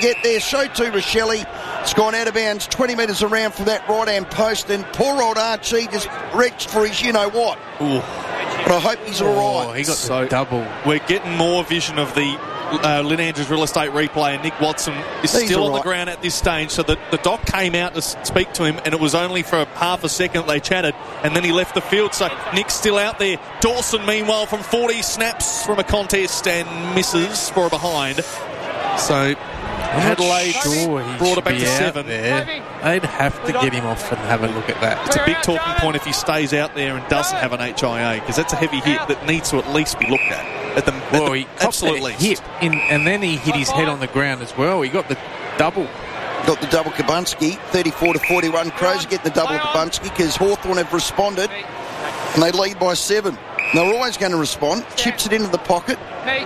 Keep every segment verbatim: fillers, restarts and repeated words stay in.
get there. So too Rochelle. It's gone out of bounds twenty metres around from that right-hand post, and poor old Archie just reached for his you-know-what. Ooh. But I hope he's all right. Oh, he got So the double. We're getting more vision of the uh, Lynn Andrews real estate replay, and Nick Watson is He's still all on the right. ground at this stage. So the, the doc came out to s- speak to him, and it was only for half a second that they chatted, and then he left the field. So Nick's still out there. Dawson, meanwhile, from forty snaps from a contest and misses for a behind. So Adelaide Sure, he brought should it back be to out seven. there. They'd have to get him off and have a look at that. It's a big talking point if he stays out there and doesn't have an H I A, because that's a heavy hit that needs to at least be looked at. At the, at Well, the he copped absolute that least. hit, in, and then he hit his head on the ground as well. He got the double. Got the double Kabunski, thirty-four to forty-one. Crows are getting the double Kabunski because Hawthorn have responded, and they lead by seven. They were always going to respond. Chips it into the pocket.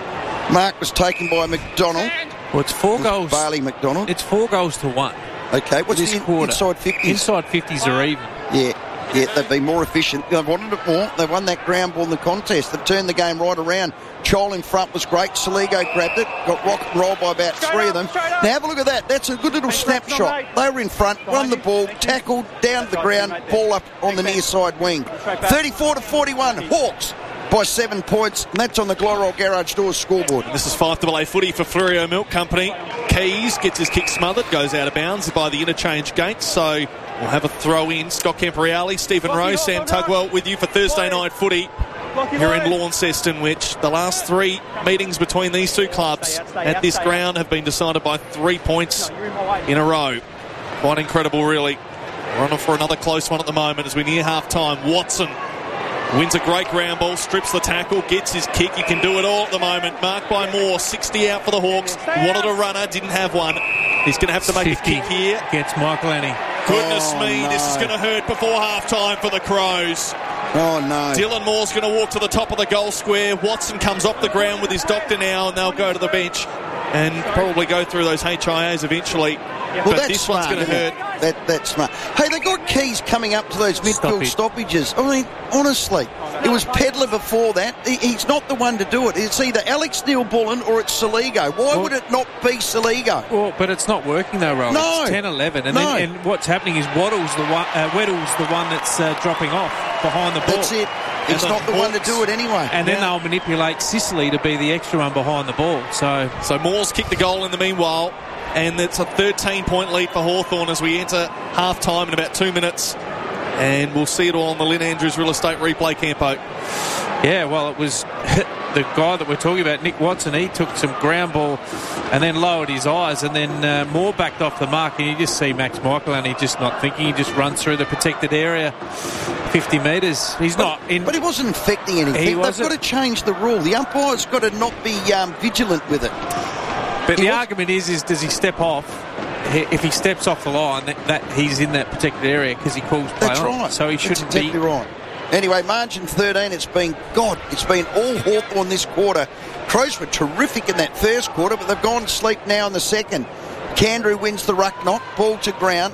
Mark was taken by McDonald. Well, it's four goals. Barley McDonald. It's four goals to one. Okay, what's this the in- quarter. inside fifties? Inside fifties are even. Yeah, yeah, they've been more efficient. They've wanted it more. They won that ground ball in the contest. They've turned the game right around. Chol in front was great. Saligo grabbed it. Got rock and roll by about three of them. Now have a look at that. That's a good little snapshot. They were in front, won the ball, tackled, down to the ground, ball up on the near side wing. thirty-four to forty-one. Hawks by seven points, and that's on the Glorol Garage Doors scoreboard. This is five double A footy for Fleurieu Milk Company. Keys gets his kick smothered, goes out of bounds by the interchange gate. So we'll have a throw in. Scott Camporeale, Stephen Rowe, Sam Tugwell with you for Thursday night footy here in Launceston, which the last three meetings between these two clubs at this ground have been decided by three points in a row. Quite incredible, really. We're on for another close one at the moment as we near half time. Watson wins a great ground ball, strips the tackle, gets his kick. He can do it all at the moment. Marked by Moore, sixty out for the Hawks. Wanted a runner, didn't have one. He's going to have to make a kick here. Gets Michael Annie. Goodness Oh, me, no. this is going to hurt before half-time for the Crows. Oh, no. Dylan Moore's going to walk to the top of the goal square. Watson comes off the ground with his doctor now, and they'll go to the bench and probably go through those H I As eventually. Well, but that's this smart, one's going to isn't hurt. it? That, that's smart. Hey, they got Keys coming up to those midfield Stoppage. stoppages. I mean, honestly, it was Pedler before that. He, he's not the one to do it. It's either Alex Neil-Bullen or it's Saligo. Why Well- would it not be Saligo? Well, but it's not working though, Roll. No. It's ten eleven. And, No. then, and what's happening is Waddle's the one, uh, Weddle's the one that's uh, dropping off behind the ball. That's it. He's the not the one to Hawks- do it anyway. And then Yeah. they'll manipulate Sicily to be the extra one behind the ball. So So Moore's kicked the goal in the meanwhile, and it's a thirteen-point lead for Hawthorn as we enter half-time in about two minutes. And we'll see it all on the Lynn Andrews Real Estate Replay, Campo. yeah, well, it was the guy that we're talking about, Nick Watson. He took some ground ball and then lowered his eyes, and then uh, Moore backed off the mark, and you just see Max Michael, and he just not thinking. He just runs through the protected area, fifty metres. He's not in. But he wasn't infecting anything. He They've wasn't. got to change the rule. The umpire's got to not be um, vigilant with it. But He the was- argument is, is does he step off? He- If he steps off the line, that, that he's in that protected area because he calls play That's on. right. So he That's shouldn't exactly be. right. Anyway, margin thirteen. It's been, God, it's been all Hawthorn this quarter. Crows were terrific in that first quarter, but they've gone to sleep now in the second. Candrew wins the ruck knock, ball to ground.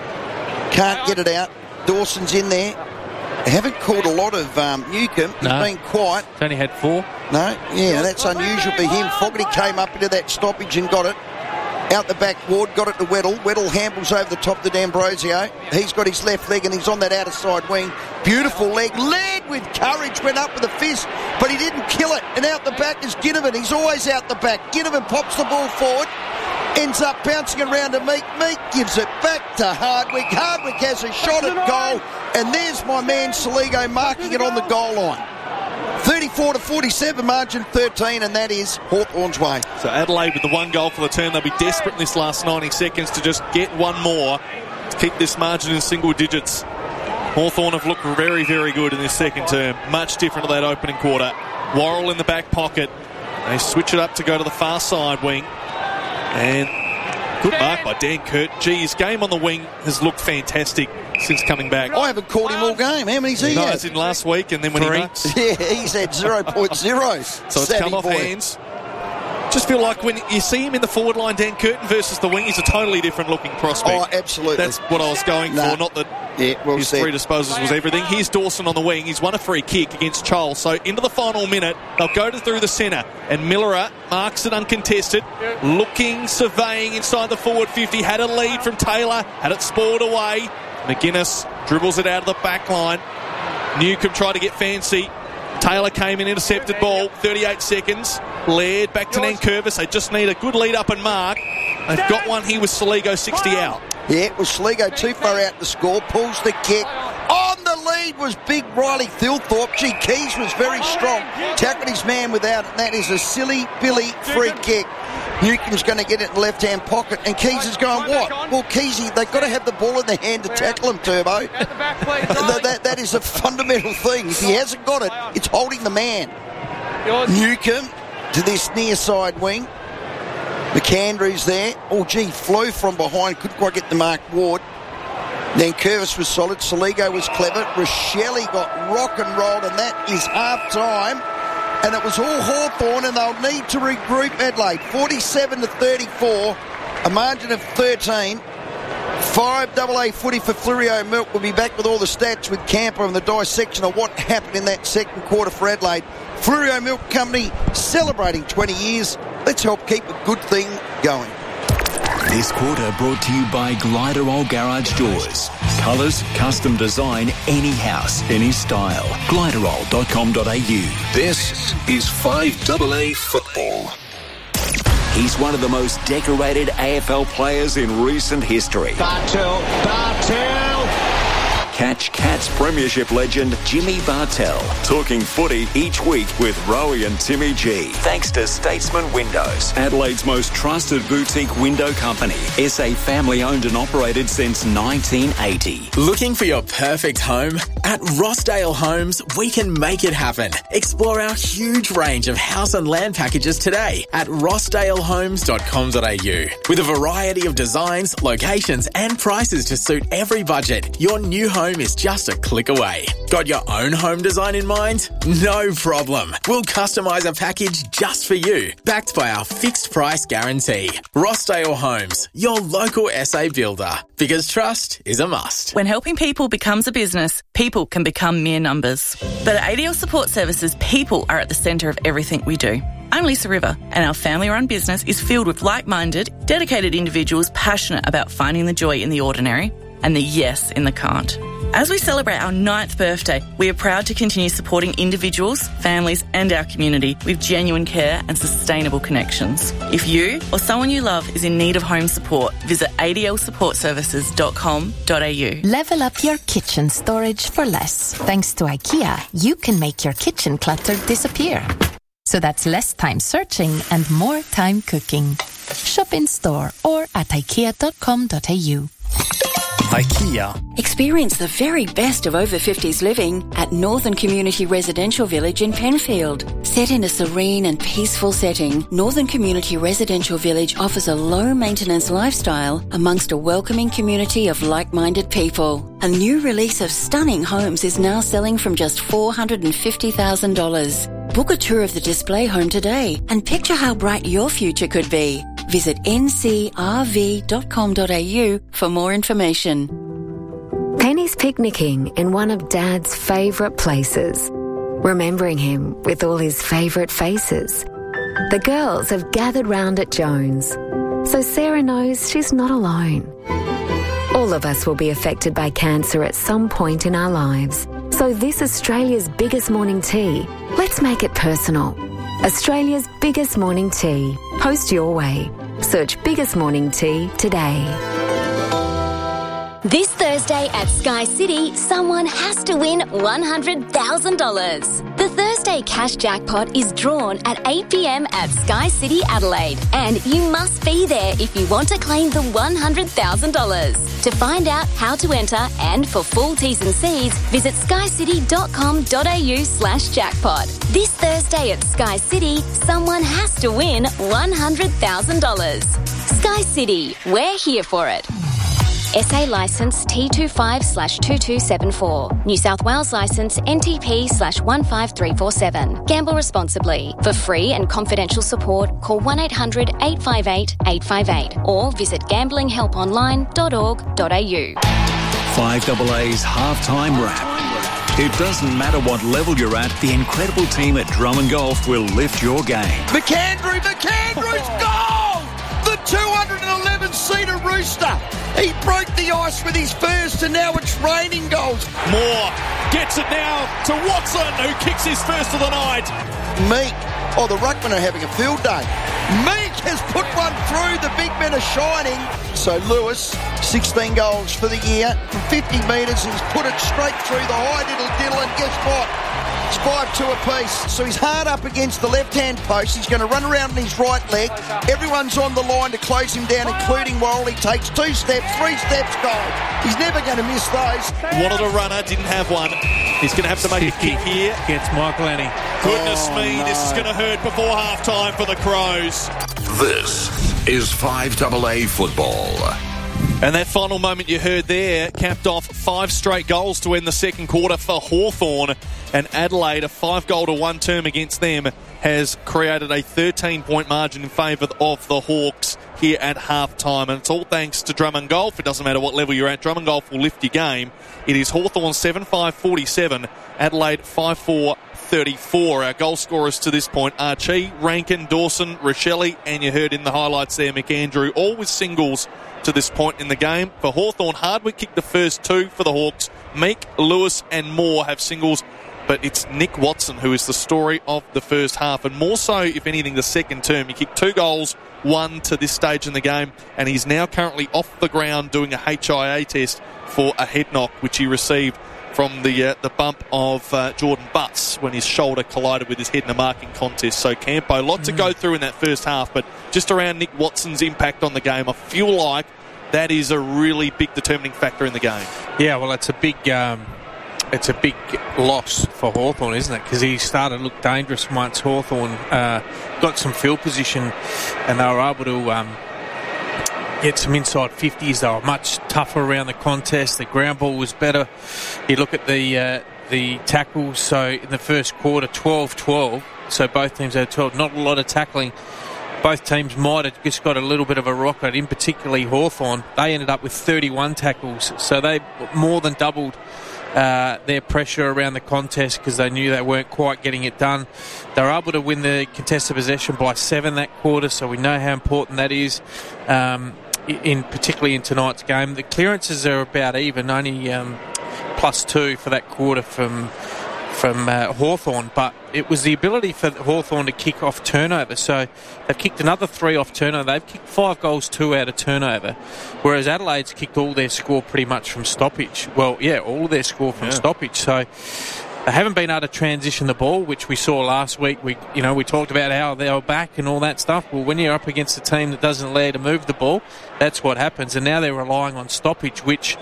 Can't get it out. Dawson's in there. They haven't called a lot of um, Newcomb. He's No. been quiet. He's only had four. No, yeah, that's unusual for him. Fogarty came up into that stoppage and got it. Out the back, Ward got it to Weddle. Weddle handles over the top to D'Ambrosio. He's got his left leg and he's on that outer side wing. Beautiful leg. Led with courage, went up with a fist, but he didn't kill it. And out the back is Ginnivan. He's always out the back. Ginnivan pops the ball forward. Ends up bouncing around to Meek. Meek gives it back to Hardwick. Hardwick has a shot at goal. And there's my man Saligo marking it on the goal line. thirty-four to forty-seven, margin thirteen, and that is Hawthorn's way. So Adelaide with the one goal for the turn. They'll be desperate in this last ninety seconds to just get one more to keep this margin in single digits. Hawthorn have looked very, very good in this second term. Much different to that opening quarter. Worrell in the back pocket. They switch it up to go to the far side wing. And good mark by Dan Kurt. Gee, his game on the wing has looked fantastic since coming back. I haven't called him all game. How many's he No, had? as in last week, and then when Three. he marks. Yeah, he's had zero point zero. So it's come off hands. Just feel like when you see him in the forward line, Dan Curtin versus the wing, he's a totally different looking prospect. Oh, absolutely. That's what I was going Nah. for, not that Yeah, well His said. three disposals was everything. Here's Dawson on the wing. He's won a free kick against Chol. So into the final minute, they'll go to through the centre. And Miller marks it uncontested. Looking, surveying inside the forward fifty. Had a lead from Taylor. Had it spoiled away. McGuinness dribbles it out of the back line. Newcombe tried to get fancy. Taylor came in, intercepted ball. thirty-eight seconds. Laird back to Nankervis. They just need a good lead up and mark. They've got one here with Saligo sixty out. Yeah, well, Sligo too far out to score. Pulls the kick. On the lead was big Riley Thilthorpe. Gee, Keys was very strong. Tackled his man without it. And that is a silly Billy free kick. Newcombe's going to get it in the left-hand pocket. And Keys is going, what? Well, Keysy, they've got to have the ball in their hand to tackle him, Turbo. that, that, that is a fundamental thing. If he hasn't got it, it's holding the man. Newcombe to this near side wing. McAndrews there. Oh, gee, Flew from behind. Couldn't quite get the mark. Ward. Then Curvis was solid. Saligo was clever. Rochelle got rock and rolled, and that is half-time. And it was all Hawthorn, and they'll need to regroup Adelaide. forty-seven to thirty-four. A margin of thirteen. Five double A footy for Flurio Milk. We'll be back with all the stats with Camper and the dissection of what happened in that second quarter for Adelaide. Flurio Milk Company celebrating twenty years. Let's help keep a good thing going. This quarter brought to you by Gliderol Garage Doors. Colours, custom design, any house, any style. Gliderol dot com dot a u. This is five double A football. He's one of the most decorated A F L players in recent history. Bartel, Bartel. Catch Cats Premiership legend Jimmy Bartel talking footy each week with Rowie and Timmy G. Thanks to Statesman Windows, Adelaide's most trusted boutique window company. S A family owned and operated since nineteen eighty. Looking for your perfect home? At Rossdale Homes, we can make it happen. Explore our huge range of house and land packages today at rossdale homes dot com dot a u. With a variety of designs, locations and prices to suit every budget, your new home is just a click away. Got your own home design in mind? No problem. We'll customise a package just for you, backed by our fixed price guarantee. Rossdale Homes, your local S A builder. Because trust is a must. When helping people becomes a business, people can become mere numbers. But at A D L Support Services, people are at the centre of everything we do. I'm Lisa River, and our family-run business is filled with like-minded, dedicated individuals passionate about finding the joy in the ordinary and the yes in the can't. As we celebrate our ninth birthday, we are proud to continue supporting individuals, families and our community with genuine care and sustainable connections. If you or someone you love is in need of home support, visit a d l support services dot com dot a u. Level up your kitchen storage for less. Thanks to IKEA, you can make your kitchen clutter disappear. So that's less time searching and more time cooking. Shop in store or at ikea dot com dot a u. IKEA. Experience the very best of over fifties living at Northern Community Residential Village in Penfield. Set in a serene and peaceful setting, Northern Community Residential Village offers a low-maintenance lifestyle amongst a welcoming community of like-minded people. A new release of stunning homes is now selling from just four hundred fifty thousand dollars. Book a tour of the display home today and picture how bright your future could be. Visit n c r v dot com dot a u for more information. Penny's picnicking in one of Dad's favourite places, remembering him with all his favourite faces. The girls have gathered round at Jones, so Sarah knows she's not alone. All of us will be affected by cancer at some point in our lives, so this Australia's biggest morning tea, let's make it personal. Australia's biggest morning tea. Post your way. Search Biggest Morning Tea today. This Thursday at Sky City, someone has to win one hundred thousand dollars. The Thursday cash jackpot is drawn at eight p m at Sky City Adelaide, and you must be there if you want to claim the one hundred thousand dollars. To find out how to enter and for full T's and C's, visit sky city dot com dot a u slash jackpot. This Thursday at Sky City, someone has to win one hundred thousand dollars. Sky City, we're here for it. S A licence T twenty-five slash two two seven four. New South Wales licence N T P slash one five three four seven. Gamble responsibly. For free and confidential support, call one eight hundred eight five eight eight five eight or visit gambling help online dot org dot a u. five A A's halftime wrap. It doesn't matter what level you're at, the incredible team at Drummond Golf will lift your game. McAndrew, McAndrew's goal! The two hundred eleven-seater Rooster. He broke the ice with his first, and now it's raining goals. Moore gets it now to Watson, who kicks his first of the night. Meek. Oh, the Ruckman are having a field day. Meek has put one through. The big men are shining. So Lewis, sixteen goals for the year. From fifty metres, he's put it straight through the high diddle diddle, and guess what? It's five two apiece. So he's hard up against the left-hand post. He's going to run around on his right leg. Everyone's on the line to close him down, including Worrell. He takes two steps, three steps, goal. He's never going to miss those. Wanted a runner, didn't have one. He's going to have to make a kick here. Against Michael Annie. Goodness Oh, me, no. this is going to hurt before half-time for the Crows. This is five A A football. And that final moment you heard there capped off five straight goals to end the second quarter for Hawthorn. And Adelaide, a five-goal to one term against them, has created a thirteen-point margin in favour of the Hawks here at half-time. And it's all thanks to Drummond Golf. It doesn't matter what level you're at. Drummond Golf will lift your game. It is Hawthorn seven five forty-seven, Adelaide five four thirty-four. Our goal scorers to this point are Chi, Rankin, Dawson, Rochelle, and you heard in the highlights there McAndrew, all with singles to this point in the game. For Hawthorn, Hardwick kicked the first two for the Hawks. Meek, Lewis and Moore have singles, but it's Nick Watson who is the story of the first half, and more so, if anything, the second term. He kicked two goals, one to this stage in the game, and he's now currently off the ground doing a H I A test for a head knock, which he received from the uh, the bump of uh, Jordan Butts when his shoulder collided with his head in a marking contest. So Campo, a lot mm. to go through in that first half, but just around Nick Watson's impact on the game, I feel like that is a really big determining factor in the game. Yeah, well, it's a big... Um It's a big loss for Hawthorn, isn't it? Because he started to look dangerous once Hawthorn uh, got some field position and they were able to um, get some inside fifties. They were much tougher around the contest. The ground ball was better. You look at the uh, the tackles. So in the first quarter, twelve twelve. So both teams had twelve. Not a lot of tackling. Both teams might have just got a little bit of a rocket, in particularly Hawthorn. They ended up with thirty-one tackles. So they more than doubled Uh, their pressure around the contest because they knew they weren't quite getting it done. They were able to win the contested possession by seven that quarter, so we know how important that is, um, in particularly in tonight's game. The clearances are about even, only um, plus two for that quarter from from uh, Hawthorn, but it was the ability for Hawthorn to kick off turnover. So they've kicked another three off turnover. They've kicked five goals, two out of turnover, whereas Adelaide's kicked all their score pretty much from stoppage. Well, yeah, all their score from yeah. stoppage. So they haven't been able to transition the ball, which we saw last week. We, you know, we talked about how they were back and all that stuff. Well, when you're up against a team that doesn't allow you to move the ball, that's what happens. And now they're relying on stoppage, which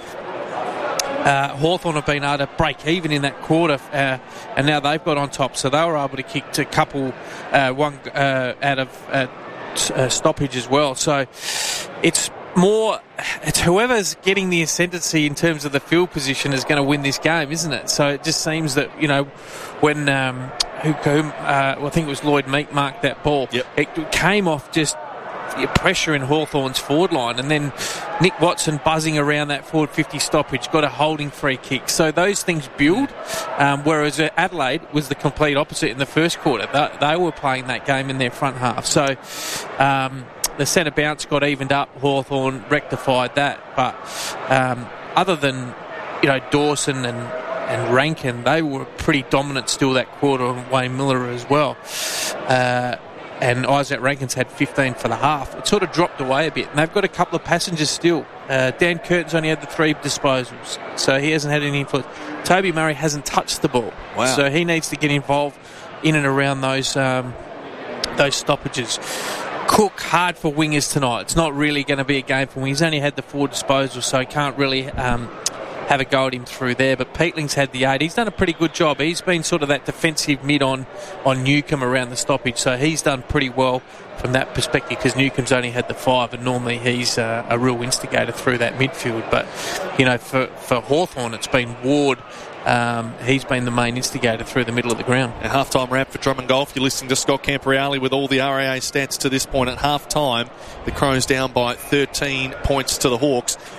Uh, Hawthorn have been able to break even in that quarter, uh, and now they've got on top, so they were able to kick a couple, uh, one uh, out of uh, t- uh, stoppage as well. So it's more, it's whoever's getting the ascendancy in terms of the field position is going to win this game, isn't it? So it just seems that, you know, when um, who, who uh, well, I think it was Lloyd Meek marked that ball, yep. it came off just pressure in Hawthorn's forward line, and then Nick Watson buzzing around that forward fifty stoppage, got a holding free kick. So those things build, um, whereas Adelaide was the complete opposite in the first quarter. They, they were playing that game in their front half. So um, the centre bounce got evened up. Hawthorn rectified that, but um, other than, you know, Dawson and and Rankin, they were pretty dominant still that quarter, and Wayne Miller as well. Uh, And Isaac Rankin's had fifteen for the half. It sort of dropped away a bit. And they've got a couple of passengers still. Uh, Dan Curtin's only had the three disposals, so he hasn't had any influence. Toby Murray hasn't touched the ball. Wow. So he needs to get involved in and around those um, those stoppages. Cook, hard for wingers tonight. It's not really going to be a game for him. He's only had the four disposals, so he can't really um, have a go at him through there. But Peatling's had the eight. He's done a pretty good job. He's been sort of that defensive mid on, on Newcomb around the stoppage, so he's done pretty well from that perspective, because Newcomb's only had the five, and normally he's uh, a real instigator through that midfield. But, you know, for, for Hawthorn, it's been Ward. Um, he's been the main instigator through the middle of the ground. A half-time wrap for Drummond Golf. You're listening to Scott Camporeale with all the R A A stats to this point. At half-time, the Crows down by thirteen points to the Hawks. Um,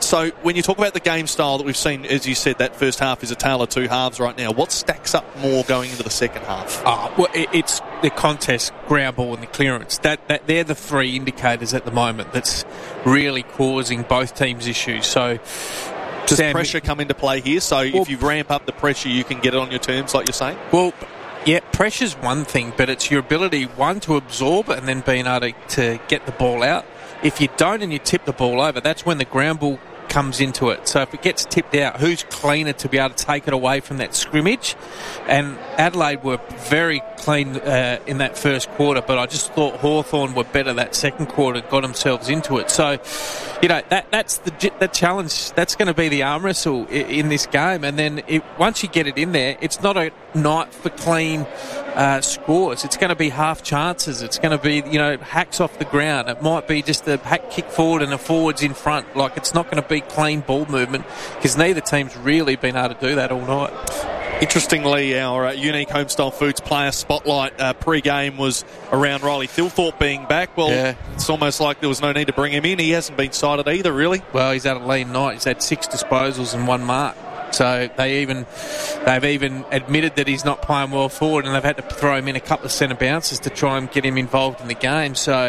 So when you talk about the game style that we've seen, as you said, that first half is a tale of two halves right now. What stacks up more going into the second half? Uh, well, it, it's the contest, ground ball and the clearance. That, that They're the three indicators at the moment that's really causing both teams issues. So does Sam, pressure come into play here? So well, if you ramp up the pressure, you can get it on your terms, like you're saying? Well, yeah, pressure's one thing, but it's your ability, one, to absorb and then being able to, to get the ball out. If you don't and you tip the ball over, that's when the ground ball comes into it. So if it gets tipped out, who's cleaner to be able to take it away from that scrimmage? And Adelaide were very clean uh, in that first quarter, but I just thought Hawthorn were better that second quarter, got themselves into it. So, you know, that that's the, the challenge. That's going to be the arm wrestle in, in this game. And then it, once you get it in there, it's not a night for clean uh, scores. It's going to be half chances. It's going to be, you know, hacks off the ground. It might be just a hack kick forward and a forwards in front. Like, it's not going to be clean ball movement because neither team's really been able to do that all night. Interestingly, our uh, Unique Homestyle Foods player spotlight uh, pre-game was around Riley Thilthorpe being back. Well, yeah. It's almost like there was no need to bring him in. He hasn't been cited either, really. Well, he's had a lean night. He's had six disposals and one mark. So they even, they've even admitted that he's not playing well forward, and they've had to throw him in a couple of centre bounces to try and get him involved in the game. So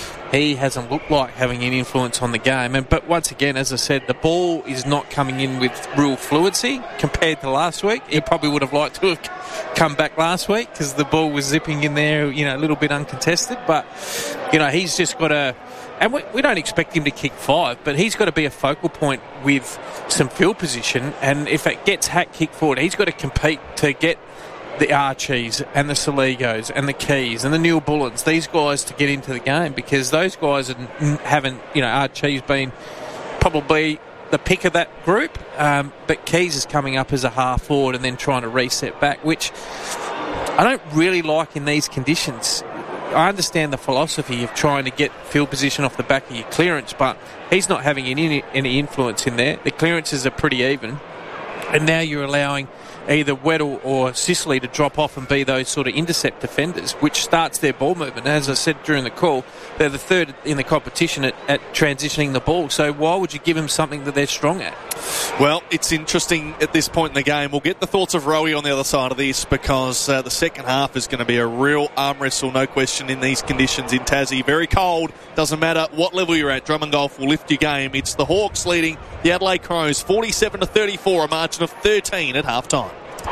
he hasn't looked like having any influence on the game. And but once again, as I said, the ball is not coming in with real fluency compared to last week. He probably would have liked to have come back last week because the ball was zipping in there, you know, a little bit uncontested. But, you know, he's just got to... And we, we don't expect him to kick five, but he's got to be a focal point with some field position. And if it gets hack kick forward, he's got to compete to get the Archies and the Saligos and the Keys and the Neil Bullens, these guys to get into the game, because those guys haven't, you know, Archie's been probably the pick of that group, um, but Keys is coming up as a half forward and then trying to reset back, which I don't really like in these conditions. I understand the philosophy of trying to get field position off the back of your clearance, but he's not having any, any influence in there. The clearances are pretty even, and now you're allowing either Weddle or Sicily to drop off and be those sort of intercept defenders, which starts their ball movement. As I said during the call, they're the third in the competition at, at transitioning the ball. So why would you give them something that they're strong at? Well, it's interesting at this point in the game. We'll get the thoughts of Rowie on the other side of this, because uh, the second half is going to be a real arm wrestle, no question, in these conditions in Tassie. Very cold. Doesn't matter what level you're at. Drummond Golf will lift your game. It's the Hawks leading the Adelaide Crows forty-seven to thirty-four, a margin of thirteen at halftime.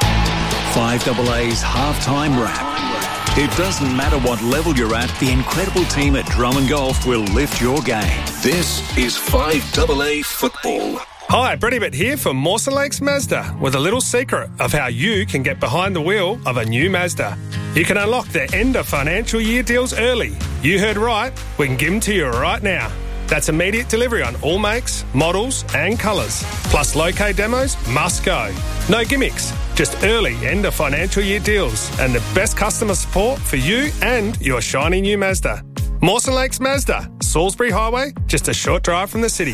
five A A's halftime wrap. It doesn't matter what level you're at, the incredible team at Drummond Golf will lift your game. This is five A A football. Hi, Brett Hibbert here from Mawson Lakes Mazda with a little secret of how you can get behind the wheel of a new Mazda. You can unlock their end of financial year deals early. You heard right, we can give them to you right now. That's immediate delivery on all makes, models and colours. Plus low-K demos must go. No gimmicks, just early end of financial year deals and the best customer support for you and your shiny new Mazda. Mawson Lakes Mazda, Salisbury Highway, just a short drive from the city.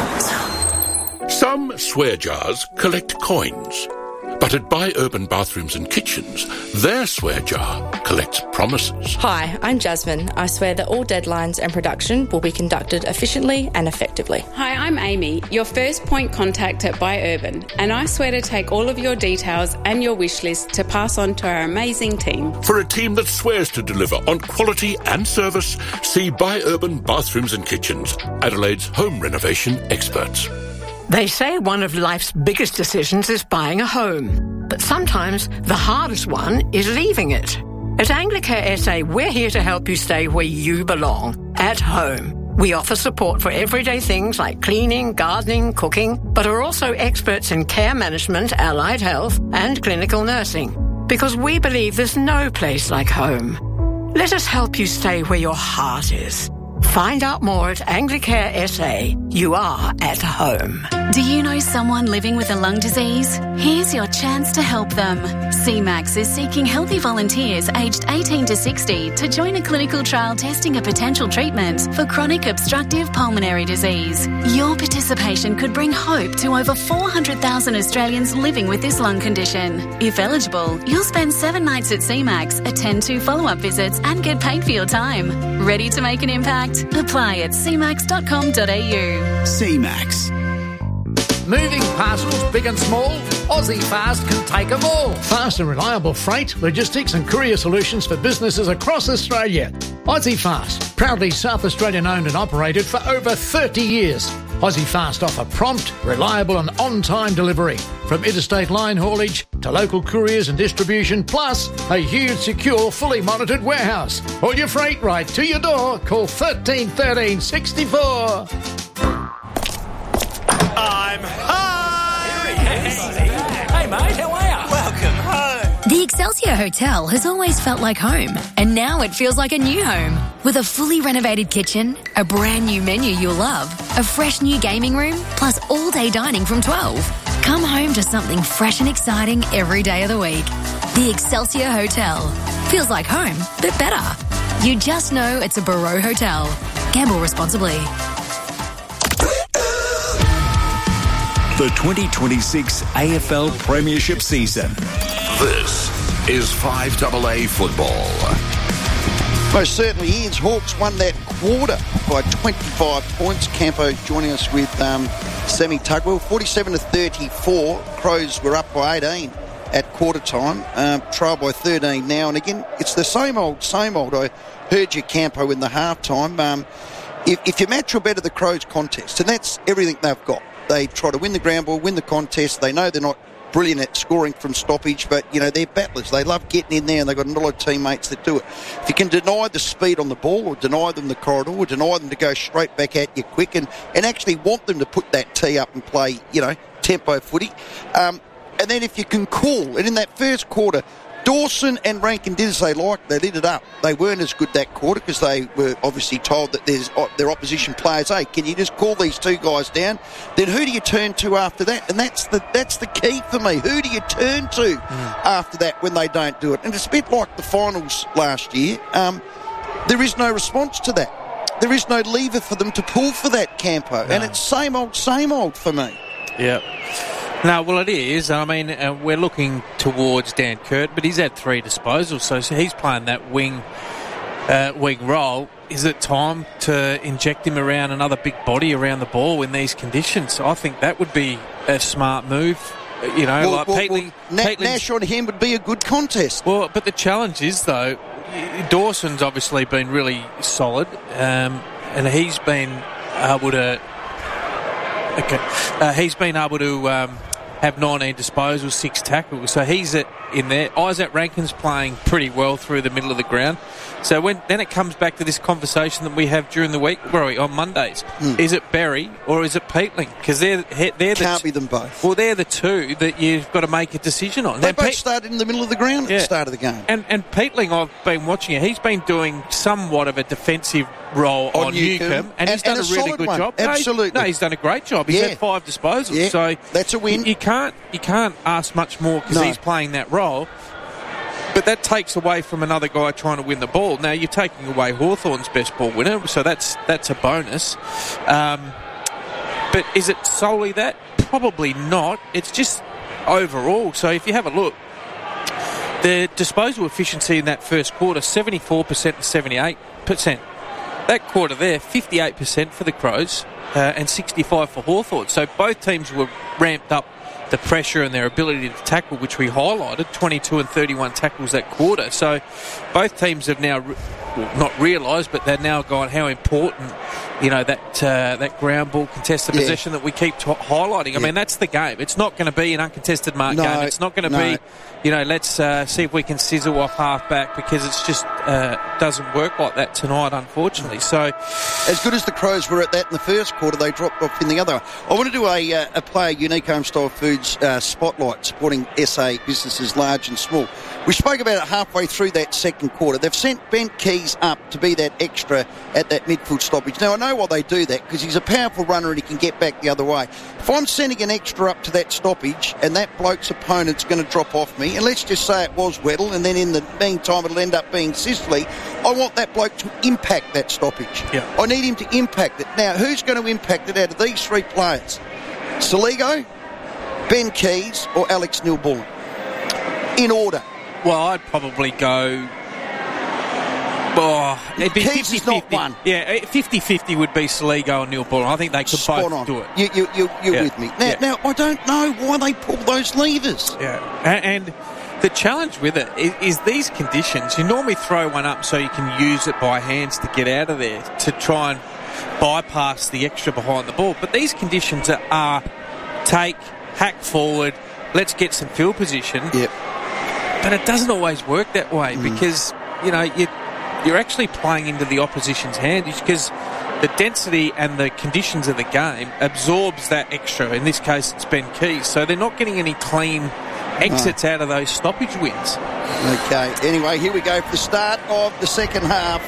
Some swear jars collect coins, but at Buy Urban Bathrooms and Kitchens, their swear jar collects promises. Hi, I'm Jasmine. I swear that all deadlines and production will be conducted efficiently and effectively. Hi, I'm Amy, your first point contact at Buy Urban, and I swear to take all of your details and your wish list to pass on to our amazing team. For a team that swears to deliver on quality and service, see Buy Urban Bathrooms and Kitchens, Adelaide's home renovation experts. They say one of life's biggest decisions is buying a home. But sometimes the hardest one is leaving it. At Anglicare S A, we're here to help you stay where you belong, at home. We offer support for everyday things like cleaning, gardening, cooking, but are also experts in care management, allied health, and clinical nursing. Because we believe there's no place like home. Let us help you stay where your heart is. Find out more at Anglicare S A. You are at home. Do you know someone living with a lung disease? Here's your chance to help them. C MAX is seeking healthy volunteers aged eighteen to sixty to join a clinical trial testing a potential treatment for chronic obstructive pulmonary disease. Your participation could bring hope to over four hundred thousand Australians living with this lung condition. If eligible, you'll spend seven nights at C MAX, attend two follow-up visits and get paid for your time. Ready to make an impact? Apply at c max dot com dot a u. C MAX. Moving parcels, big and small, Aussie Fast can take them all. Fast and reliable freight, logistics and courier solutions for businesses across Australia. Aussie Fast, proudly South Australian owned and operated for over thirty years. Aussie Fast offer prompt, reliable and on-time delivery, from interstate line haulage to local couriers and distribution, plus a huge, secure, fully monitored warehouse. All your freight right to your door. Call thirteen thirteen sixty-four. I'm home! Hey, mate, how are you? Welcome home. The Excelsior Hotel has always felt like home, and now it feels like a new home. With a fully renovated kitchen, a brand new menu you'll love, a fresh new gaming room, plus all-day dining from twelve. Come home to something fresh and exciting every day of the week. The Excelsior Hotel. Feels like home, but better. You just know it's a Barreau Hotel. Gamble responsibly. The twenty twenty-six A F L Premiership season. This is five A A football. Most certainly is. Hawks won that quarter by twenty-five points. Campo joining us with um, Sammy Tugwell. forty-seven to thirty-four. Crows were up by eighteen at quarter time. Um, trail by thirteen now. And again, it's the same old, same old. I heard you, Campo, in the halftime. Um, if, if you match or better the Crows contest, and that's everything they've got. They try to win the ground ball, win the contest. They know they're not brilliant at scoring from stoppage, but, you know, they're battlers. They love getting in there, and they've got a lot of teammates that do it. If you can deny the speed on the ball, or deny them the corridor, or deny them to go straight back at you quick, and, and actually want them to put that tee up and play, you know, tempo footy. Um, and then if you can call, and in that first quarter, Dawson and Rankin did as they liked. They lit it up. They weren't as good that quarter because they were obviously told that there's their opposition players, hey, can you just call these two guys down? Then who do you turn to after that? And that's the that's the key for me. Who do you turn to mm. after that when they don't do it? And it's a bit like the finals last year. Um, there is no response to that. There is no lever for them to pull for that, Campo. No. And it's same old, same old for me. Yeah. No, well, it is. I mean, uh, we're looking towards Dan Kurt, but he's had three disposals, so he's playing that wing uh, wing role. Is it time to inject him around another big body around the ball in these conditions? I think that would be a smart move. You know, well, like well, Peatling, well, Nash on him would be a good contest. Well, but the challenge is, though, Dawson's obviously been really solid, um, and he's been able to... Okay, uh, he's been able to... Um, have nineteen disposals, six tackles. So he's at, in there. Isaac Rankin's playing pretty well through the middle of the ground. So when then it comes back to this conversation that we have during the week, where are we, on Mondays. Mm. Is it Berry or is it Peatling? Because they're, they're the Can't be them both. Well, they're the two that you've got to make a decision on. They now, both Pe- started in the middle of the ground yeah. at the start of the game. And, and Peatling, I've been watching it. He's been doing somewhat of a defensive role on, on Newcombe, and, and he's done and a, a really good one. job. Absolutely. No, he's, no, he's done a great job. He's yeah. had five disposals. Yeah. So that's a win. You, you can't you can't ask much more because no. he's playing that role. But that takes away from another guy trying to win the ball. Now you're taking away Hawthorn's best ball winner, so that's that's a bonus. Um, but is it solely that? Probably not. It's just overall. So if you have a look, the disposal efficiency in that first quarter, seventy-four percent and seventy-eight percent. That quarter there, fifty-eight percent for the Crows uh, and sixty-five for Hawthorn. So both teams were ramped up the pressure and their ability to tackle, which we highlighted, twenty-two and thirty-one tackles that quarter. So both teams have now, re- well, not realised, but they've now gone how important, you know, that uh, that ground ball contested yeah. possession that we keep t- highlighting. I yeah. mean, that's the game. It's not going to be an uncontested mark no, game. It's not going to no. be, you know, let's uh, see if we can sizzle off half back, because it's just uh, doesn't work like that tonight, unfortunately. So, as good as the Crows were at that in the first quarter, they dropped off in the other. I want to do a, uh, a player unique home style foods uh, spotlight supporting S A businesses large and small. We spoke about it halfway through that second quarter. They've sent Ben Keys up to be that extra at that midfield stoppage. Now, I know why they do that, because he's a powerful runner and he can get back the other way. If I'm sending an extra up to that stoppage and that bloke's opponent's going to drop off me, and let's just say it was Weddle, and then in the meantime it'll end up being Sisley, I want that bloke to impact that stoppage. Yeah. I need him to impact it. Now, who's going to impact it out of these three players? Saligo, Ben Keys, or Alex Neil-Bullen? In order. Well, I'd probably go... Oh, it'd be Keys is not one. Yeah, fifty-fifty would be Saligo and Neil Bullen. I think they could Spot both on. do it. You, you, you, you're Yeah. with me. Now, Yeah. now, I don't know why they pull those levers. Yeah, and, and the challenge with it is, is these conditions. You normally throw one up so you can use it by hands to get out of there to try and bypass the extra behind the ball. But these conditions are, are take, hack forward, let's get some field position. Yep. But it doesn't always work that way mm. because, you know, you, you're actually playing into the opposition's hand because the density and the conditions of the game absorbs that extra. In this case, it's Ben Keys. So they're not getting any clean exits no. out of those stoppage wins. Okay. Anyway, here we go for the start of the second half.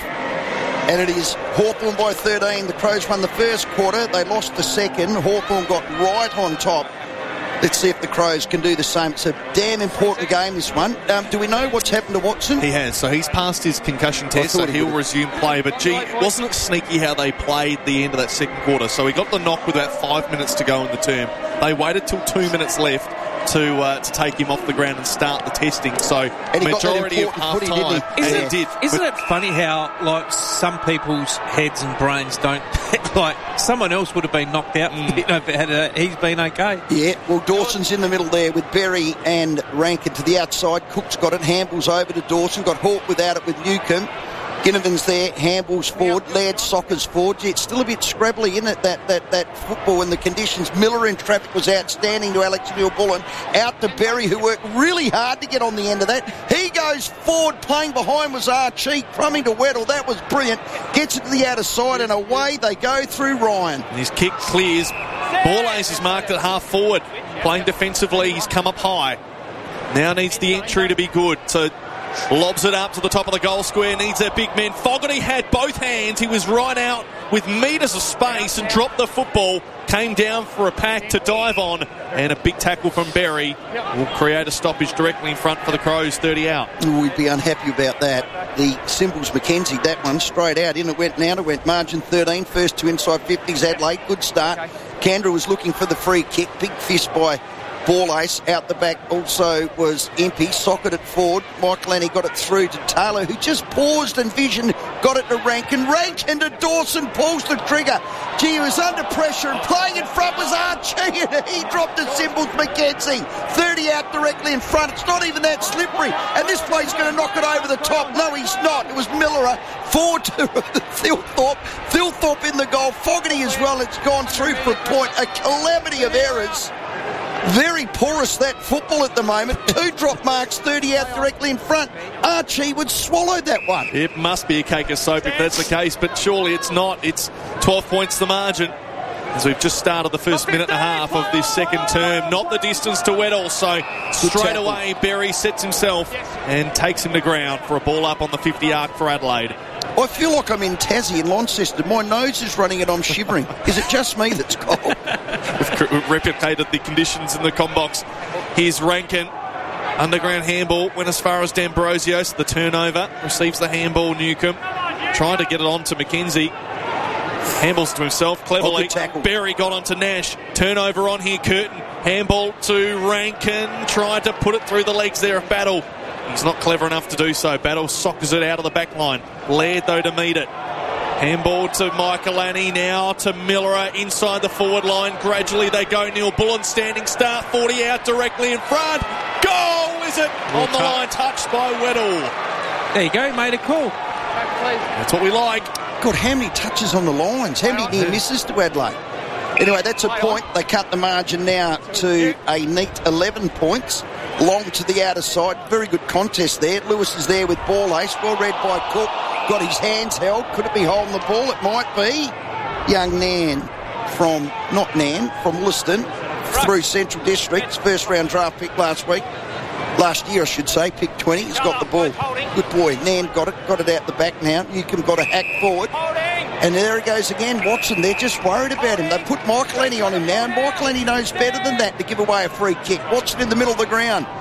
And it is Hawthorn by thirteen. The Crows won the first quarter. They lost the second. Hawthorn got right on top. Let's see if the Crows can do the same. It's a damn important game, this one. Um, do we know what's happened to Watson? He has. So he's passed his concussion test, so he he'll would've. resume play. But, gee, wasn't it sneaky how they played the end of that second quarter? So he got the knock with about five minutes to go in the term. They waited till two minutes left to uh, to take him off the ground and start the testing. So and he majority of got that half time, he? and Isn't he it, did. Isn't But it funny how, like, some people's heads and brains don't... like, someone else would have been knocked out. Mm. You know, had a, he's been okay. Yeah, well, Dawson's in the middle there with Berry and Rankin to the outside. Cook's got it. Hamble's over to Dawson. Got Hawke without it with Newcomb. Ginnivan's there. Hamble's forward. Laird Soccer's forward. Yeah, it's still a bit scrabbly, isn't it, that, that, that football and the conditions. Miller in traffic was outstanding to Alex Neil-Bullen. Out to Berry, who worked really hard to get on the end of that. He goes forward. Playing behind was Archie. Crumbing to Weddle. That was brilliant. Gets it to the outer side, and away they go through Ryan. And his kick clears. Borlase is marked at half forward. Playing defensively, he's come up high. Now needs the entry to be good. So lobs it up to the top of the goal square. Needs their big men. Fogarty had both hands. He was right out with metres of space and dropped the football. Came down for a pack to dive on. And a big tackle from Berry will create a stoppage directly in front for the Crows. thirty out. We'd be unhappy about that. The Symbols McKenzie, that one straight out. In it went now. It went margin thirteen. First to inside fifties. Adelaide. Good start. Canberra was looking for the free kick. Big fist by Borlase. Out the back also was Impey. Socketed forward. Michael Annie got it through to Taylor, who just paused and vision. Got it to Rankin. Rankin to Dawson. Pulls the trigger. Gee, he was under pressure, and playing in front was Archie, and he dropped the Symbols McKenzie. thirty out directly in front. It's not even that slippery. And this play's going to knock it over the top. No, he's not. It was Miller. Forward to Thilthorpe. Thilthorpe in the goal. Fogarty as well. It's gone through for a point. A calamity of errors. Very porous, that football at the moment. Two drop marks, thirty out directly in front. Archie would swallow that one. It must be a cake of soap if that's the case, but surely it's not. It's twelve points the margin. As we've just started the first minute and a half of this second term. Not the distance to Weddle, so straight away Berry sets himself and takes him to ground for a ball up on the fifty arc for Adelaide. I feel like I'm in Tassie in Launceston. My nose is running and I'm shivering. Is it just me that's cold? We've replicated the conditions in the combox. Here's Rankin. Underground handball. Went as far as D'Ambrosio. The turnover. Receives the handball, Newcomb. Trying to get it on to McKenzie. Handballs to himself cleverly. Berry got onto Nash. Turnover on here, Curtin. Handball to Rankin. Tried to put it through the legs there of Battle. He's not clever enough to do so. Battle sockers it out of the back line. Laird, though, to meet it. Handball to Michael Annie, now to Miller inside the forward line. Gradually they go. Neil-Bullen standing start. forty out directly in front. Goal, is it? Well on the touched. line, touched by Weddle. There you go, made a call. That's what we like. God, how many touches on the lines? How many near misses to Adelaide? Anyway, that's a point. They cut the margin now to a neat eleven points. Long to the outer side. Very good contest there. Lewis is there with ball ace. Well read by Cook. Got his hands held. Could it be holding the ball? It might be. Young Nan from, not Nan, from Liston through Central Districts. First round draft pick last week. Last year, I should say. Pick twenty. He's got the ball. Good boy. Nan got it. Got it out the back now. Newcomb got a hack forward. And there he goes again. Watson, they're just worried about him. They put Michael Annie on him now, and Michael Annie knows better than that to give away a free kick. Watson in the middle of the ground.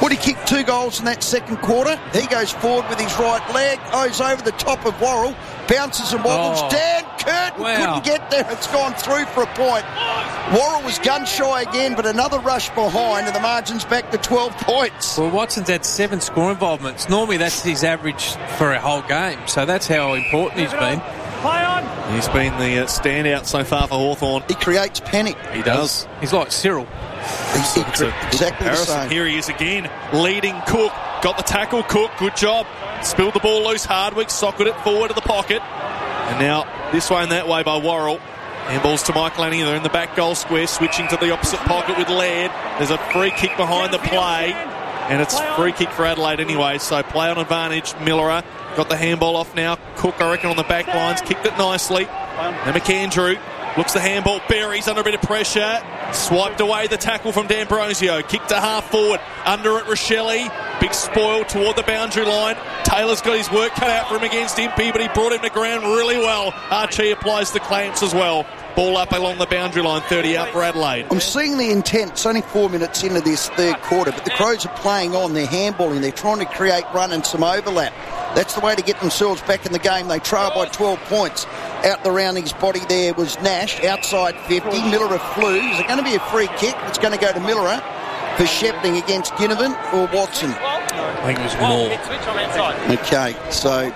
Woody kicked two goals in that second quarter. He goes forward with his right leg, goes over the top of Worrell, bounces and wobbles. Oh. Dan Curtin Wow. couldn't get there. It's gone through for a point. Worrell was gun shy again, but another rush behind, and the margin's back to twelve points. Well, Watson's had seven score involvements. Normally that's his average for a whole game, so that's how important he's been. He's been the uh, standout so far for Hawthorn. He creates panic. He does. He's like Cyril. He's he, It's a exactly the comparison. same. Here he is again, leading Cook. Got the tackle, Cook. Good job. Spilled the ball loose. Hardwick socketed it forward to the pocket. And now this way and that way by Worrell. Handballs to Mike Lanny. They're in the back goal square, switching to the opposite pocket with Laird. There's a free kick behind the play, and it's free kick for Adelaide anyway. So play on advantage. Millerer got the handball off now. Cook, I reckon, on the back lines, kicked it nicely. Now McAndrew looks the handball. Berry's under a bit of pressure. Swiped away the tackle from D'Ambrosio. Kicked to half forward. Under it, Rochelle. Big spoil toward the boundary line. Taylor's got his work cut out for him against Impey, but he brought him to ground really well. Archie applies the clamps as well. Ball up along the boundary line. thirty out for Adelaide. I'm seeing the intent. It's only four minutes into this third quarter, but the Crows are playing on. They're handballing. They're trying to create run and some overlap. That's the way to get themselves back in the game. They trail by twelve points. Out the round his body there was Nash, outside fifty. Millerer flew. Is it going to be a free kick? It's going to go to Millerer for Shepning against Ginnivan or Watson? I think it was more. Okay, so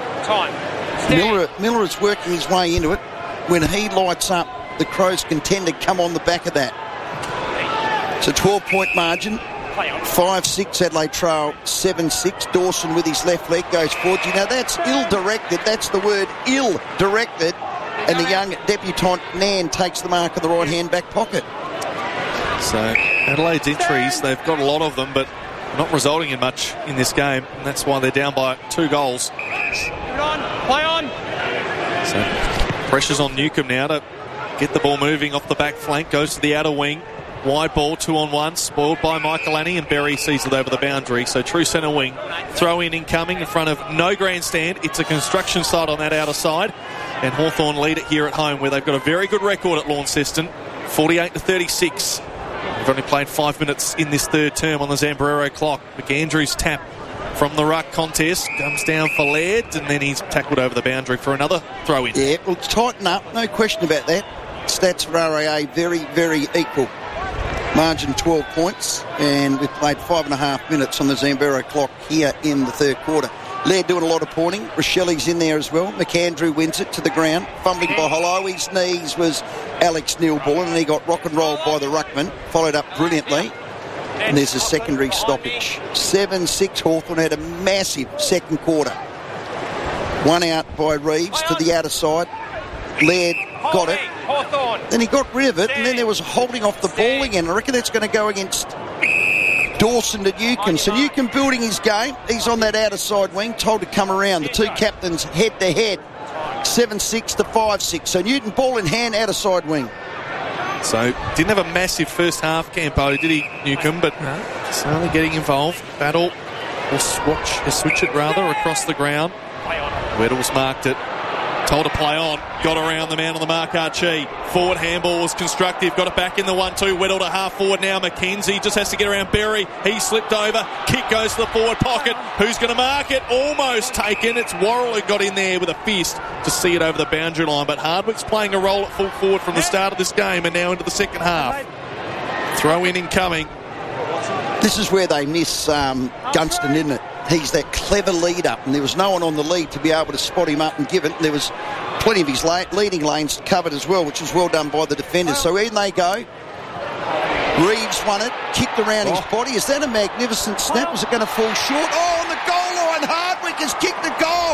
Millerer, Millerer's working his way into it. When he lights up, the Crows can tend to come on the back of that. It's a twelve-point margin. five six Adelaide trail, seven six. Dawson with his left leg goes forward. You know, that's ill-directed. That's the word, ill-directed. And the young debutant Nan takes the mark of the right-hand back pocket. So Adelaide's entries, they've got a lot of them, but not resulting in much in this game. And that's why they're down by two goals. Play on. So pressure's on Newcombe now to get the ball moving off the back flank. Goes to the outer wing. Wide ball, two on one, spoiled by Michael Annie, and Berry sees it over the boundary. So true centre wing. Throw in incoming in front of no grandstand. It's a construction site on that outer side. And Hawthorn lead it here at home, where they've got a very good record at Launceston. forty-eight to thirty-six. They've only played five minutes in this third term on the Zambrero clock. McAndrew's tap from the ruck contest comes down for Laird, and then he's tackled over the boundary for another throw in. Yeah, well, tighten up, no question about that. Stats for R A A very, very equal. Margin twelve points, and we've played five and a half minutes on the Zambero clock here in the third quarter. Laird doing a lot of pointing. Rochelle's in there as well. McAndrew wins it to the ground. Fumbling by Holloway's knees was Alex Neilborn, and he got rock and rolled by the ruckman. Followed up brilliantly. And there's a secondary stoppage. seven six Hawthorn had a massive second quarter. One out by Reeves to the outer side. Laird got it. Then he got rid of it, and then there was holding off the ball again. I reckon that's going to go against Dawson to Newcombe. So Newcombe building his game. He's on that outer side wing, told to come around. The two captains head to head. seven six to five six. So Newton ball in hand, outer side wing. So didn't have a massive first half, Campo, did he, Newcombe? But no, slowly getting involved. Battle or swatch, or switch it rather, across the ground. Weddle's marked it. Told to play on. Got around the man on the mark, Archie. Forward handball was constructive. Got it back in the one two. Weddle to half forward now. McKenzie just has to get around Berry. He slipped over. Kick goes to the forward pocket. Who's going to mark it? Almost taken. It's Worrell who got in there with a fist to see it over the boundary line. But Hardwick's playing a role at full forward from the start of this game and now into the second half. Throw in incoming. This is where they miss um, Gunston, isn't it? He's that clever lead up, and there was no one on the lead to be able to spot him up and give it. There was plenty of his la- leading lanes covered as well, which was well done by the defenders. So in they go. Reeves won it, kicked around oh. his body. Is that a magnificent snap? Was it going to fall short? Oh, on the goal line, Hardwick has kicked the goal.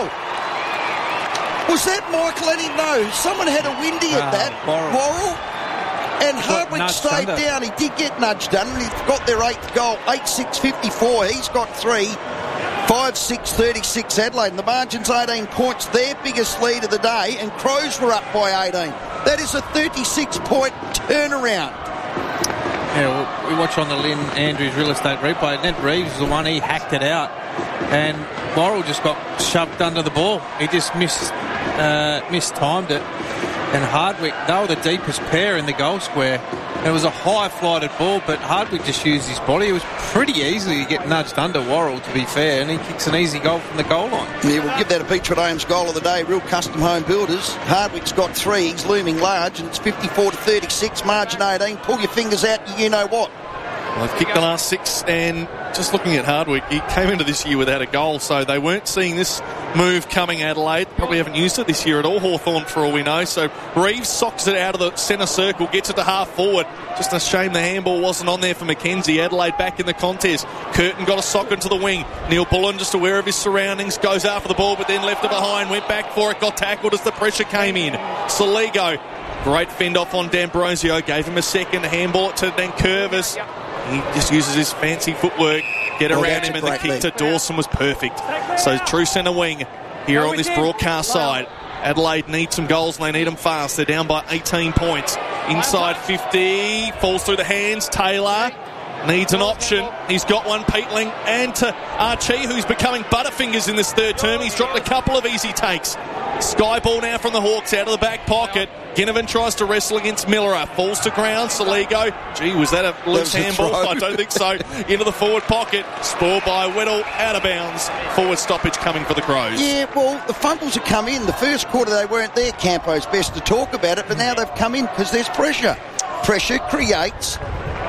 Was that Michael Lenny? No, someone had a windy at uh, that. Worrell. And Hardwick stayed under. down. He did get nudged under, and he's got their eighth goal. eight six fifty-four. He's got three. five six thirty-six Adelaide. And the margin's eighteen points. Their biggest lead of the day. And Crows were up by eighteen. That is a thirty-six point turnaround. Yeah, well, we watch on the Lynn Andrews real estate replay. Ned Reeves was the one, he hacked it out. And Worrell just got shoved under the ball. He just missed, uh, mistimed it. and Hardwick, they were the deepest pair in the goal square. And it was a high-flighted ball, but Hardwick just used his body. It was pretty easy to get nudged under Worrell, to be fair, and he kicks an easy goal from the goal line. Yeah, we'll give that a Beechwood Homes goal of the day. Real custom home builders. Hardwick's got three. He's looming large, and it's fifty-four to thirty-six, margin eighteen. Pull your fingers out, you know what. Well, they've kicked the last six, and just looking at Hardwick, he came into this year without a goal, so they weren't seeing this move coming, Adelaide. Probably haven't used it this year at all, Hawthorn, for all we know. So Reeves socks it out of the centre circle, gets it to half forward. Just a shame the handball wasn't on there for Mackenzie. Adelaide back in the contest. Curtin got a sock into the wing. Neil Bullen, just aware of his surroundings, goes after the ball, but then left it behind, went back for it, got tackled as the pressure came in. Soligo, great fend off on D'Ambrosio, gave him a second, handball it to Nankervis. He just uses his fancy footwork, get well, around him, and the kick lead. to Dawson was perfect. So true centre wing here on this broadcast side. Adelaide need some goals, and they need them fast. They're down by eighteen points. Inside fifty, falls through the hands. Taylor needs an option. He's got one, Peatling, and to Archie, who's becoming Butterfingers in this third term. He's dropped a couple of easy takes. Sky ball now from the Hawks out of the back pocket. Ginnivan tries to wrestle against Millerer. Falls to ground. Soligo. Gee, was that a loose handball? I don't think so. Into the forward pocket. Spoiled by Weddle. Out of bounds. Forward stoppage coming for the Crows. Yeah, well, the fumbles have come in. The first quarter they weren't there. Campo's best to talk about it, but now they've come in because there's pressure. Pressure creates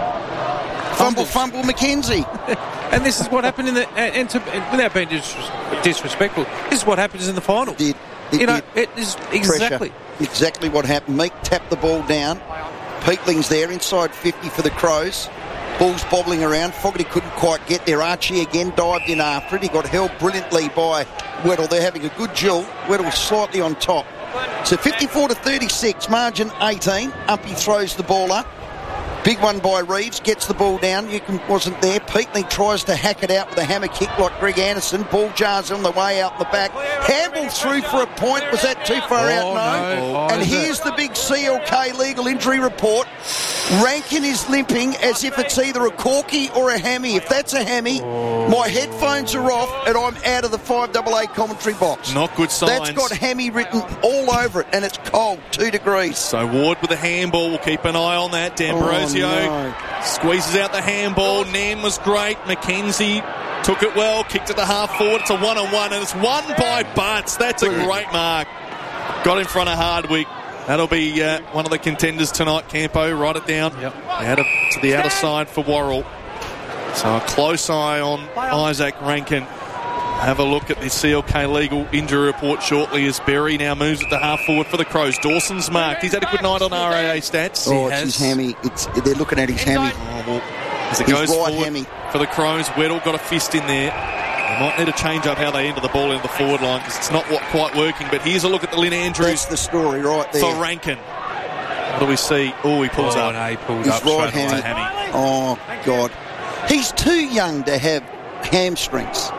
fumble, fumble, Mackenzie. And this is what happened in the... And, and, to, and without being dis- disrespectful, this is what happens in the final. It did. It you know, did. it is exactly... Pressure. Exactly what happened. Meek tapped the ball down. Peatling's there inside fifty for the Crows. Ball's bobbling around. Fogarty couldn't quite get there. Archie again dived in after it. He got held brilliantly by Weddle. They're having a good duel. Weddle slightly on top. So fifty-four to thirty-six, margin eighteen. Umpy throws the ball up. Big one by Reeves, gets the ball down. Newcomb wasn't there. Peatling tries to hack it out with a hammer kick like Greg Anderson. Ball jars on the way out in the back. Handball through for a point. Was that too far oh, out? No. no. Oh, and here's it? the big C L K legal injury report. Rankin is limping as if it's either a corky or a hammy. If that's a hammy, oh. my headphones are off and I'm out of the five double A commentary box. Not good signs. That's got hammy written all over it, and it's cold, two degrees. So Ward with a handball. We'll keep an eye on that. D'Ambrosio oh, no. squeezes out the handball. Nam was great. Mackenzie took it well, kicked it to half forward. It's a one-on-one, and it's won by Butts. That's a great mark. Got in front of Hardwick. That'll be uh, one of the contenders tonight, Campo. Write it down. Yep. Out of, to the outer side for Worrell. So a close eye on Isaac Rankin. Have a look at the C L K legal injury report shortly as Berry now moves it to half forward for the Crows. Dawson's marked. He's had a good night on R A A stats. Oh, it's his hammy. It's, they're looking at his hammy. Oh, well, as it his goes right forward hammy. for the Crows, Weddle got a fist in there. They might need to change up how they enter the ball into the forward line because it's not what, quite working. But here's a look at the Lynn Andrews. That's the story right there. For Rankin. What do we see? Oh, he pulls oh, up. No, he pulls his up right hammy. hammy. Oh, God. He's too young to have hamstrings.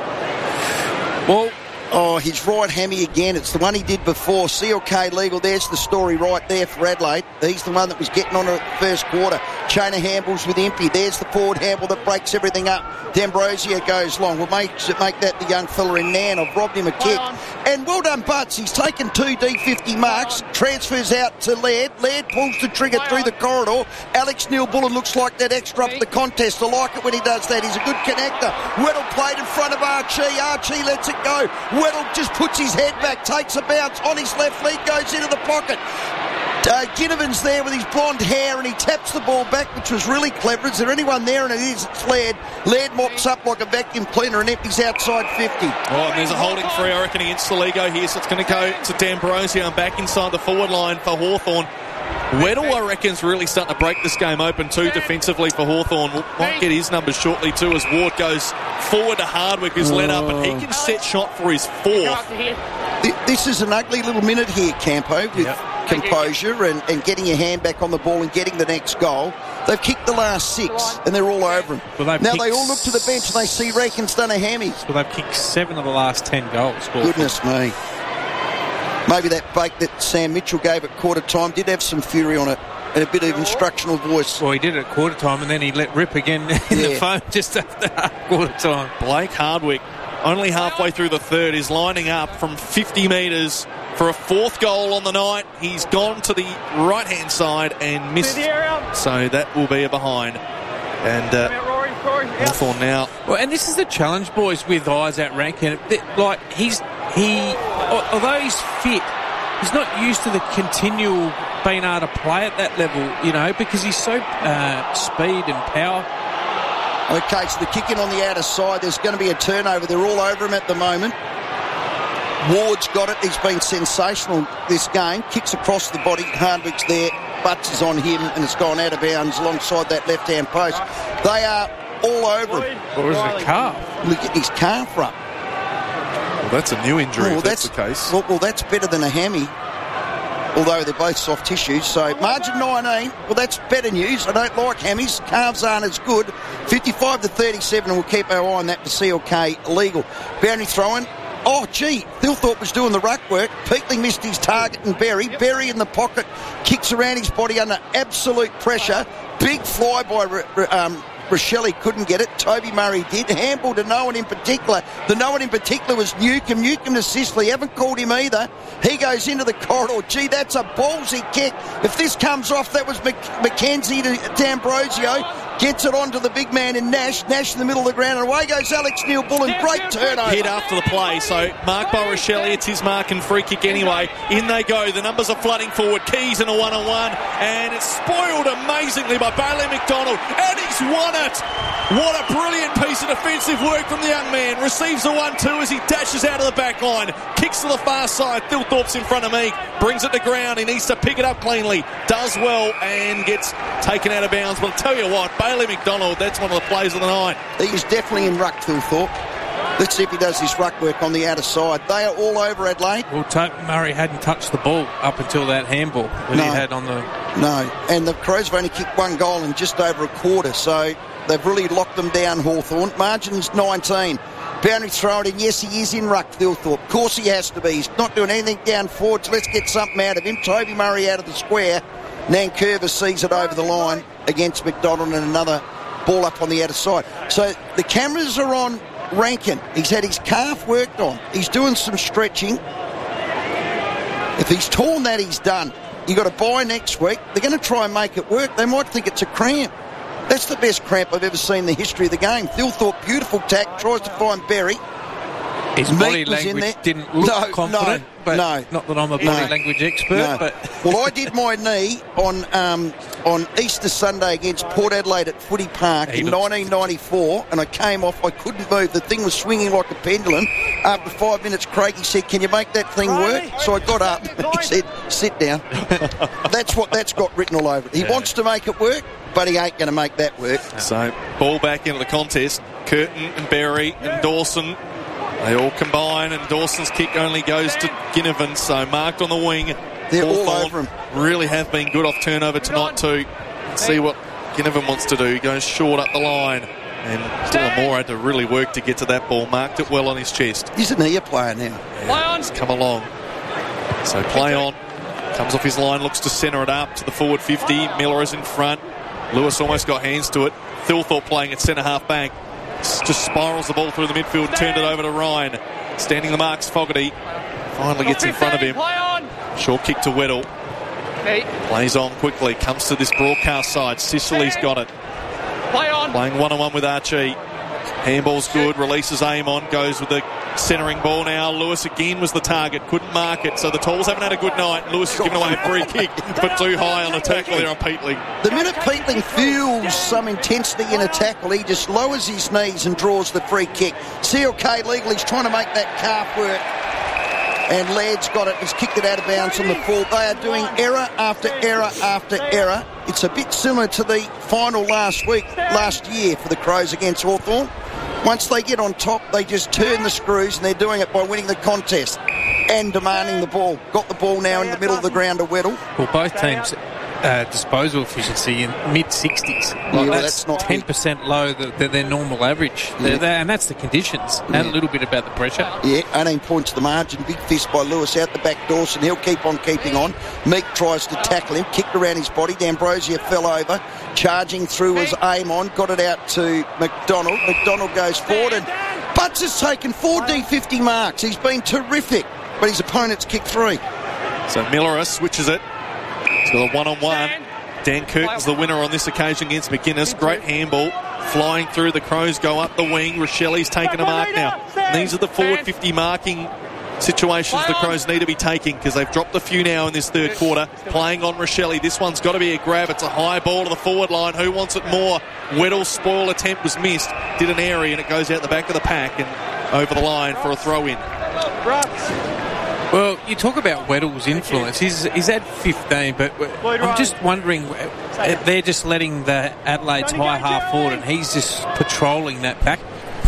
Well, oh, his right hammy again. It's the one he did before. C L K legal. There's the story right there for Adelaide. He's the one that was getting on it first quarter. Chain of handballs with Impey. There's the forward handball that breaks everything up. D'Ambrosio goes long. Well, make, make that the young fella in Nan. I've robbed him a kick. And well done, Butts. He's taken two D fifty marks. Transfers out to Laird. Laird pulls the trigger through the corridor. Alex Neil Bullen looks like that extra up for the contest. I like it when he does that. He's a good connector. Weddle played in front of Archie. Archie lets it go. Weddle just puts his head back, takes a bounce on his left leg, goes into the pocket. Uh, Ginnivan's there with his blonde hair and he taps the ball back, which was really clever. Is there anyone there? And it is. It's Laird. Laird mops up like a vacuum cleaner and empties outside fifty. Oh, and there's a holding free, I reckon, against Soligo here. So it's going to go to D'Ambrosio and back inside the forward line for Hawthorn. Weddle, I reckon, is really starting to break this game open too defensively for Hawthorn. We'll, might get his numbers shortly too as Ward goes forward to Hardwick, who's led up, and he can set shot for his fourth. This is an ugly little minute here, Campo, with yep. composure and, and getting your hand back on the ball and getting the next goal. They've kicked the last six and they're all over him. Well, now they all look to the bench and they see Rankin's done a hammy. Well, they've kicked seven of the last ten goals. Goodness me. Maybe that bake that Sam Mitchell gave at quarter time did have some fury on it and a bit of instructional voice. Well, he did it at quarter time and then he let rip again in yeah. the phone just after quarter time. Blake Hardwick, only halfway through the third, is lining up from fifty metres for a fourth goal on the night. He's gone to the right-hand side and missed. So that will be a behind. And uh, Hawthorn now. Well, and this is the challenge, boys, with Isaac Rankin. Like, he's, he, although he's fit, he's not used to the continual being able to play at that level, you know, because he's so uh, speed and power. Okay, so the kick in on the outer side. There's going to be a turnover. They're all over him at the moment. Ward's got it. He's been sensational this game. Kicks across the body. Hardwick's there. Butts is on him, and it's gone out of bounds alongside that left-hand post. They are all over him. Or is it a calf? Look at his calf up. Well, that's a new injury, well, if that's, that's the case. Well, well, that's better than a hammy, although they're both soft tissues. So margin nineteen, well, that's better news. I don't like hammies. Calves aren't as good. fifty-five to thirty-seven, and we'll keep our eye on that for C L K legal. Boundary throw-in. Oh, gee, Thilthorpe was doing the ruck work. Peatling missed his target and Berry. Berry in the pocket, kicks around his body under absolute pressure. Big fly by um, Rochelle couldn't get it. Toby Murray did. Handball to no one in particular. The no one in particular was Newcomb. Newcomb to Sisley. Haven't called him either. He goes into the corridor. Gee, that's a ballsy kick. If this comes off, that was Mc- McKenzie to D'Ambrosio. Gets it onto the big man in Nash. Nash in the middle of the ground. And away goes Alex Neal-Bullen. Great turnover. Hit after the play. So marked by Rochelle. It's his mark and free kick anyway. In they go. The numbers are flooding forward. Keys in a one-on-one. And it's spoiled amazingly by Bailey McDonald. And he's won it. What a brilliant piece of defensive work from the young man. Receives the one two as he dashes out of the back line. Kicks to the far side. Thilthorpe's in front of me. Brings it to ground. He needs to pick it up cleanly. Does well and gets taken out of bounds. But I'll tell you what, Bailey McDonald, that's one of the plays of the night. He's definitely in ruck, Thilthorpe. Let's see if he does this ruck work on the outer side. They are all over Adelaide. Well, Toby Murray hadn't touched the ball up until that handball that no, he had on the... No, and the Crows have only kicked one goal in just over a quarter, so they've really locked them down, Hawthorn. Margin's nineteen. Boundary thrown in. Yes, he is in ruck, Thilthorpe. Of course he has to be. He's not doing anything down forwards. Let's get something out of him. Toby Murray out of the square. Nankervis sees it over the line against McDonald and another ball up on the outer side. So the cameras are on Rankin. He's had his calf worked on. He's doing some stretching. If he's torn that, he's done. You've got to buy next week. They're going to try and make it work. They might think it's a cramp. That's the best cramp I've ever seen in the history of the game. Thilthorpe, beautiful tack, tries to find Berry. His Meat body was in language there. didn't look no, confident. No, but no. Not that I'm a body no, language expert, no. but... Well, I did my knee on um, on Easter Sunday against Port Adelaide at Footy Park he in looks... nineteen ninety-four, and I came off. I couldn't move. The thing was swinging like a pendulum. After five minutes, Craigie said, "Can you make that thing work?" So I got up and he said, "Sit down." That's what that's got written all over it. He yeah. wants to make it work, but he ain't going to make that work. So ball back into the contest. Curtin and Berry and Dawson. They all combine, and Dawson's kick only goes to Ginnivan, so marked on the wing. They're all over him. Really have been good off turnover tonight too. Let's see what Ginnivan wants to do. He goes short up the line, and Dillamore had to really work to get to that ball. Marked it well on his chest. Isn't he a player now? Yeah, he's come along. So play on. Comes off his line, looks to centre it up to the forward fifty. Miller is in front. Lewis almost got hands to it. Thilthorpe playing at centre half back. Just spirals the ball through the midfield and turned it over to Ryan. Standing the marks, Fogarty finally gets in front of him. Short kick to Weddle. Plays on quickly, comes to this broadcast side. Sicily's got it. Play on. Playing one-on-one with Archie. Handball's good, releases Amon, goes with the centering ball now. Lewis again was the target, couldn't mark it, so the Tools haven't had a good night. Lewis has given away a free kick, but too high on the tackle there on Peatling. The minute Peatling feels some intensity in a tackle, he just lowers his knees and draws the free kick. C L K legal, he's trying to make that calf work. And Laird's got it, he's kicked it out of bounds on the full. They are doing error after error after error. It's a bit similar to the final last week, last year for the Crows against Hawthorn. Once they get on top, they just turn the screws, and they're doing it by winning the contest and demanding the ball. Got the ball now in the middle of the ground to Weddle. Well, both teams' uh, disposal efficiency in mid-sixties. Like yeah, well, that's, that's not ten percent big. Low than their normal average. Yeah. They're, they're, and that's the conditions. Yeah. And a little bit about the pressure. Yeah, eighteen points to the margin. Big fist by Lewis out the back. Dawson, he'll keep on keeping on. Meek tries to tackle him, kicked around his body. D'Ambrosio fell over. Charging through was Amon, got it out to McDonald. McDonald goes forward, and Butts has taken four D fifty marks. He's been terrific. but his opponent's kicked three. So Milleris switches it. He's got a one-on-one. Dan Curtin's the winner on this occasion against McGuinness. Great handball. Flying through, the Crows go up the wing. Rochelli's taken a mark now. And these are the forward fifty marking situations the Crows need to be taking, because they've dropped a few now in this third quarter. Playing on Rochelli. This one's got to be a grab. It's a high ball to the forward line. Who wants it more? Weddle's spoil attempt was missed. Did an airy, and it goes out the back of the pack and over the line for a throw-in. Well, you talk about Weddle's influence. He's, he's at fifteen, but I'm just wondering, they're just letting the Adelaide's high half forward, and he's just patrolling that back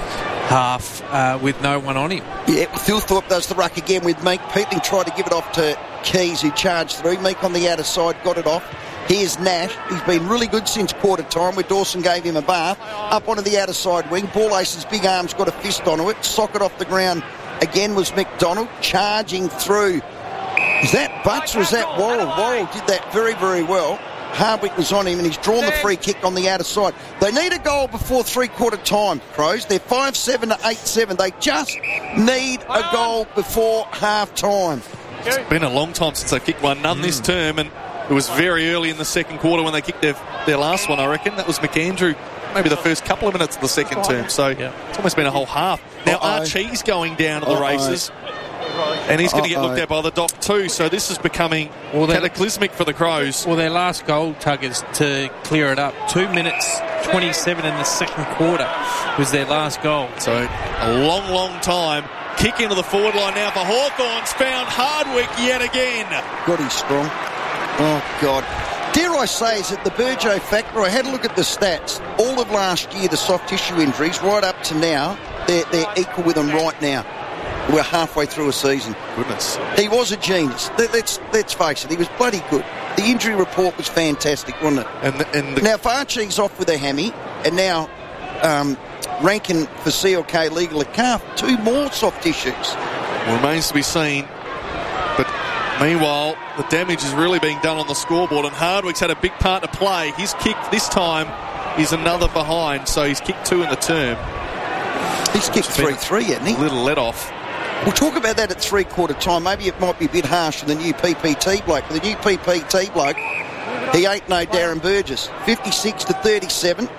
half uh, with no one on him. Yeah, Thilthorpe does the ruck again with Meek. Peatling tried to give it off to Keys, who charged through. Meek on the outer side got it off. Here's Nash. He's been really good since quarter time, where Dawson gave him a bath. Up onto the outer side wing. Ball Ace's big arm's got a fist onto it. Socket off the ground again was McDonald, charging through. Is that Butts or is that Worrell? Worrell did that very, very well. Hardwick was on him, and he's drawn the free kick on the outer side. They need a goal before three-quarter time, Crows. They're five seven to eight seven. They just need a goal before half-time. It's been a long time since they've kicked one. None mm. this term, and it was very early in the second quarter when they kicked their, their last one, I reckon. That was McAndrew, maybe the first couple of minutes of the second term. So yeah. It's almost been a whole half. Now Uh-oh. Archie's going down to the Uh-oh. races. And he's going to get looked at by the dock too, so this is becoming well, cataclysmic for the Crows. Well, their last goal, Tuggers, to clear it up. Two minutes twenty-seven in the second quarter was their last goal. So a long, long time. Kick into the forward line now for Hawthorn's found Hardwick yet again. God, he's strong. Oh, God. Dare I say, is it the Burjo factor? I had a look at the stats. All of last year, the soft tissue injuries, right up to now, they're, they're equal with them right now. We're halfway through a season. Goodness. He was a genius. Let's, let's face it, he was bloody good. The injury report was fantastic, wasn't it? And, the, and the... Now, if Archie's off with a hammy, and now um, Rankin for C L K legal at calf, two more soft tissues. Well, remains to be seen. But meanwhile, the damage is really being done on the scoreboard, and Hardwick's had a big part to play. His kick this time is another behind, so he's kicked two in the term. He's kicked three three, hasn't he? A little let off. We'll talk about that at three-quarter time. Maybe it might be a bit harsh for the new P P T bloke. The new P P T bloke, he ain't no Darren Burgess. fifty-six to thirty-seven.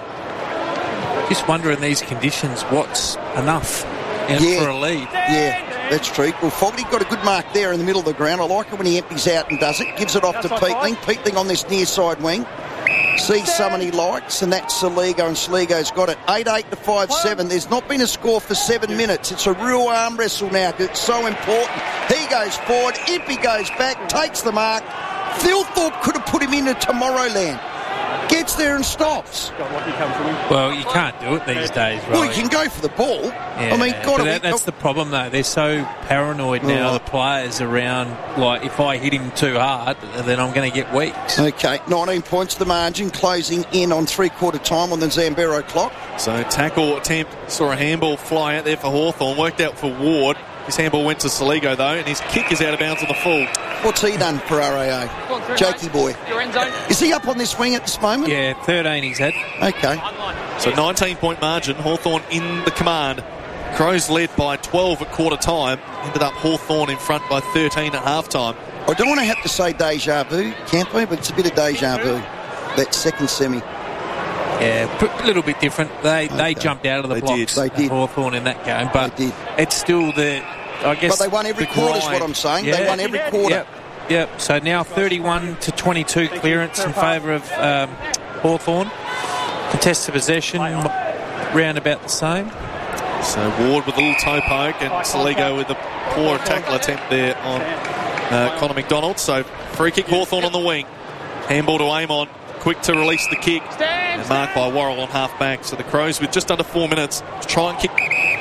Just wonder in these conditions what's enough yeah. for a lead. Yeah, that's true. Well, Fogarty got a good mark there in the middle of the ground. I like it when he empties out and does it. Gives it off to Peatling. Peatling on this near side wing. Sees someone he likes, and that's Saligo, and Saligo's got it. eight eight to five seven. There's not been a score for seven minutes. It's a real arm wrestle now, because it's so important. He goes forward, Impey goes back, takes the mark. Thilthorpe could have put him into Tomorrowland. Gets there and stops. Well, you can't do it these days, right? Well, you can go for the ball. Yeah, I mean, God, that, that's the problem, though. They're so paranoid now, the players around, like, if I hit him too hard, then I'm going to get weeks. Okay, nineteen points the margin, closing in on three-quarter time on the Zambero clock. So tackle attempt, saw a handball fly out there for Hawthorn, worked out for Ward. His handball went to Saligo, though, and his kick is out of bounds on the full. What's he done for R A A? Jakey boy. Is he up on this wing at this moment? Yeah, thirteen he's had. Okay. So nineteen-point margin, Hawthorn in the command. Crows led by twelve at quarter time. Ended up Hawthorn in front by thirteen at half time. I don't want to have to say deja vu, can't we? But it's a bit of deja vu, that second semi. Yeah, a little bit different. They okay. they jumped out of the they blocks, did. They did. Hawthorn in that game, but they did. It's still the, I guess. But they won every quarter, is what I'm saying. Yeah. They won every quarter. Yep. Yep. So now thirty-one to twenty-two clearance in favour of um, Hawthorn. Contested possession, round about the same. So Ward with a little toe poke, and Saligo with a poor tackle attempt there on uh, Connor McDonald. So free kick Hawthorn on the wing. Handball to Amon. Quick to release the kick. And marked by Worrell on half back. So the Crows with just under four minutes to try and kick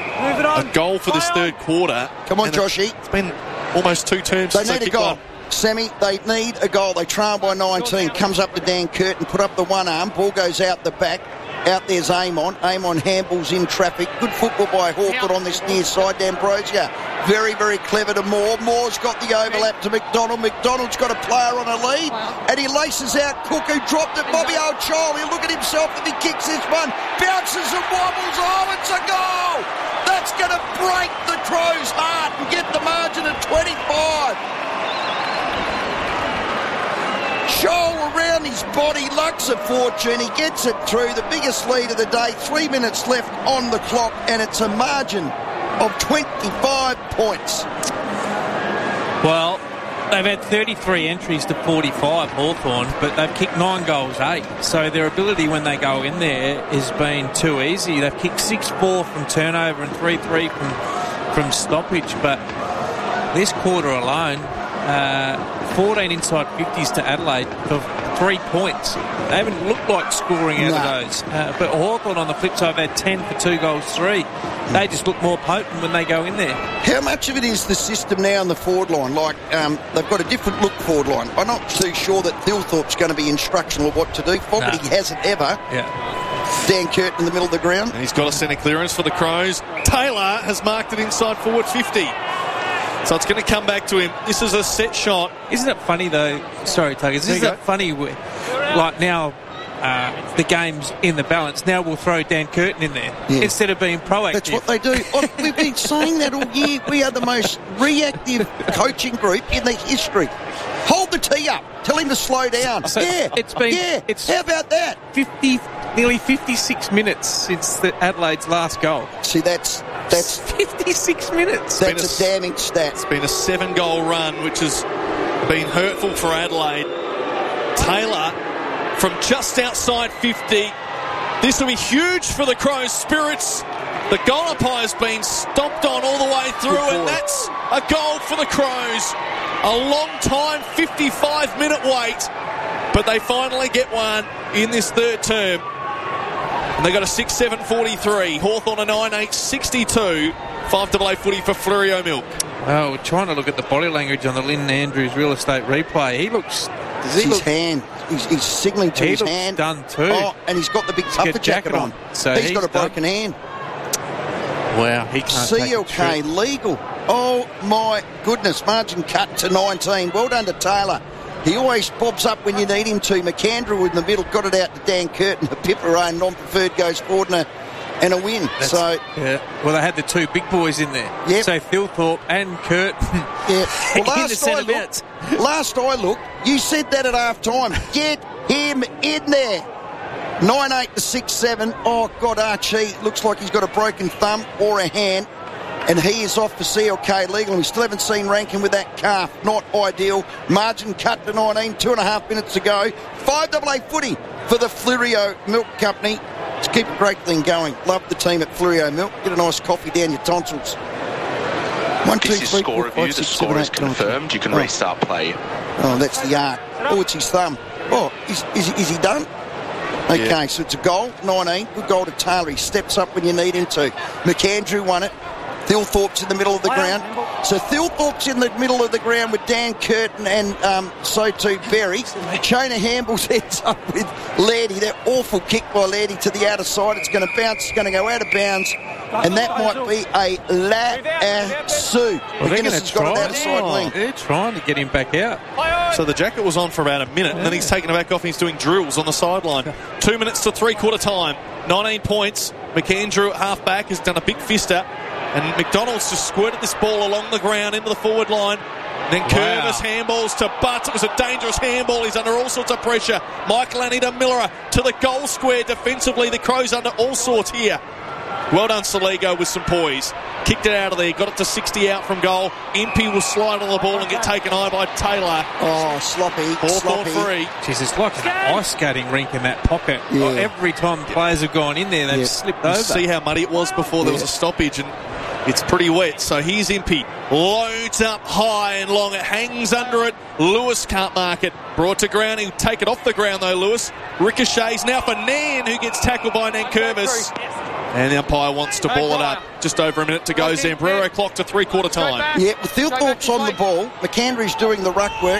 a goal for this third quarter. Come on, Joshy. It's been almost two terms they since need they a goal. One. Sammy, they need a goal. They trail by nineteen. Comes up to Dan Curtin, put up the one arm. Ball goes out the back. Out there's Amon. Amon handballs in traffic. Good football by Hawthorn on this near side. D'Ambrosio very, very clever to Moore. Moore's got the overlap to McDonald. McDonald's got a player on a lead. And he laces out Cook, who dropped it. Bobby O'Chol, he'll look at himself if he kicks this one. Bounces and wobbles. Oh, it's a goal! That's going to break the Crows' heart and get the margin at twenty-five. Shoal around his body, Lux of Fortune. He gets it through. The biggest lead of the day. Three minutes left on the clock, and it's a margin of twenty-five points. Well, they've had thirty-three entries to forty-five, Hawthorn, but they've kicked nine goals, eight. So their ability when they go in there has been too easy. They've kicked six four from turnover and three three from, from stoppage. But this quarter alone, uh, fourteen inside fifties to Adelaide for three points. They haven't looked like scoring out no. of those. Uh, but Hawthorn on the flip side have had ten for two goals, three. They just look more potent when they go in there. How much of it is the system now on the forward line? Like, um, they've got a different look forward line. I'm not too sure that Thilthorpe's going to be instructional of what to do. Fogarty no. hasn't ever. Yeah. Dan Curtin in the middle of the ground. And he's got a centre clearance for the Crows. Taylor has marked it inside forward fifty. So it's going to come back to him. This is a set shot. Isn't it funny, though? Sorry, Tuggers. Isn't it funny, like now, uh, the game's in the balance. Now we'll throw Dan Curtin in there yeah. instead of being proactive. That's what they do. Oh, we've been saying that all year. We are the most reactive coaching group in the history. Hold the tee up. Tell him to slow down. So yeah. It's been, yeah. It's How about that? fifty, nearly fifty-six minutes since the Adelaide's last goal. See, that's that's fifty-six minutes. That's a, a damning stat. It's been a seven-goal run, which has been hurtful for Adelaide. Taylor from just outside fifty. This will be huge for the Crows' spirits. The goal umpire's been stomped on all the way through, and that's a goal for the Crows. A long time, fifty-five minute wait, but they finally get one in this third term. And they got a six seven forty-three. Hawthorn a nine eight sixty-two. five double A footy for Fleurieu Milk. Oh, we're trying to look at the body language on the Lynn Andrews real estate replay. He looks... Does he his look, hand. He's, he's signalling to he his looks hand. done too. Oh, and he's got the big puffer jacket, jacket on. on. So he's, he's got a broken done. hand. Wow, he can't C L K take the legal. Oh, my goodness. Margin cut to nineteen. Well done to Taylor. He always bobs up when you need him to. McAndrew in the middle got it out to Dan Curtin. A Pipperone non-preferred goes forward and a, and a win. That's, so yeah. Well, they had the two big boys in there. Yep. So Thilthorpe and Curtin. Yeah. Well, last, I looked, last I looked, you said that at half time. Get him in there. nine eight to six seven. Oh, God, Archie looks like he's got a broken thumb or a hand. And he is off for C L K legal. And we still haven't seen Rankin with that calf. Not ideal. Margin cut to nineteen. Two and a half minutes to go. five double A footy for the Fleurieu Milk Company. Let's keep a great thing going. Love the team at Fleurieu Milk. Get a nice coffee down your tonsils. One, two, this is three, score four, review. five, The six, score seven, is eight, nine, confirmed. You can oh. restart play. Oh, that's the art. Oh, it's his thumb. Oh, is, is, is he done? Okay, Yeah. so it's a goal, nineteen. Good goal to Taylor. He steps up when you need him to. McAndrew won it. Thilthorpe's in the middle of the ground. So Thilthorpe's in the middle of the ground with Dan Curtin and um, so too Berry. Shona Hambles ends up with Lairdy. That awful kick by Lairdy to the outer side. It's going to bounce. It's going to go out of bounds. And that might be a lasso. Well, they're going McGuinness to has got it try. outside Oh, wing. they're trying to get him back out. So the jacket was on for about a minute, and then he's taken it back off and he's doing drills on the sideline. Two minutes to three-quarter time. nineteen points. McAndrew at half-back has done a big fister. And McDonald's just squirted this ball along the ground into the forward line. And then Wow. Curvis handballs to Butts. It was a dangerous handball. He's under all sorts of pressure. Michael Anita Miller to the goal square defensively. The Crows under all sorts here. Well done, Saligo, with some poise. Kicked it out of there. Got it to sixty out from goal. Impey will slide on the ball and get taken high by Taylor. Oh, sloppy. Hawthorn sloppy. free. Jeez, it's like an ice skating rink in that pocket. Yeah. Oh, every time players have gone in there, they've Yeah. slipped You over. see how muddy it was before there was a stoppage, and it's pretty wet. So here's Impey. Loads up high and long. It hangs under it. Lewis can't mark it. Brought to ground. He'll take it off the ground, though, Lewis. Ricochets now for Nan, who gets tackled by Nankervis. And the umpire wants to ball it up. Just over a minute to go. Zambrero clock to three-quarter time. Yeah, with Thilthorpe's on the ball. McAndrew's doing the ruck work.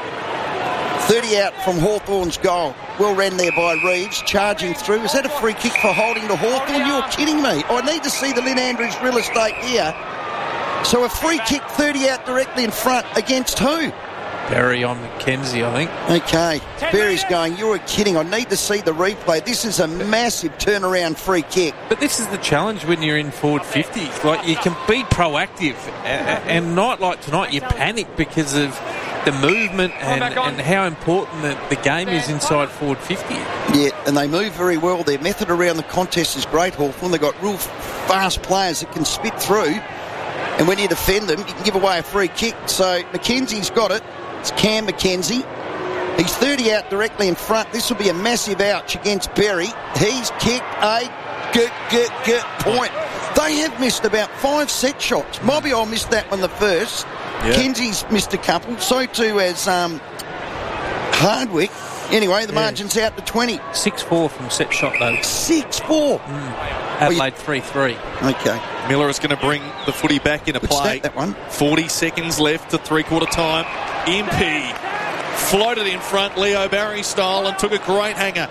thirty out from Hawthorn's goal. Well ran there by Reeves, charging through. Is that a free kick for holding to Hawthorn? You're kidding me. I need to see the Lynn Andrews real estate here. So a free kick, thirty out directly in front. Against who? Berry on McKenzie, I think. Okay, Berry's going, you're kidding. I need to see the replay. This is a massive turnaround free kick. But this is the challenge when you're in forward fifties. Like, you can be proactive, and, and night like tonight, you panic because of the movement and, and how important the, the game is inside forward fifty. Yeah, and they move very well. Their method around the contest is great, Hawthorn. They've got real fast players that can spit through, and when you defend them, you can give away a free kick. So McKenzie's got it. It's Cam McKenzie. He's thirty out directly in front. This will be a massive ouch against Berry. He's kicked a good, good, good point. They have missed about five set shots. Mobile missed that one the first. Yeah. Kenzie's missed a couple. So too has um, Hardwick. Anyway, the yeah. margin's out to twenty. six four from set shot, though. six four? Mm. Adelaide three three. Okay. Miller is going to bring the footy back into Good play. Stat, that one. forty seconds left to three-quarter time. Impey floated in front, Leo Barry style, and took a great hanger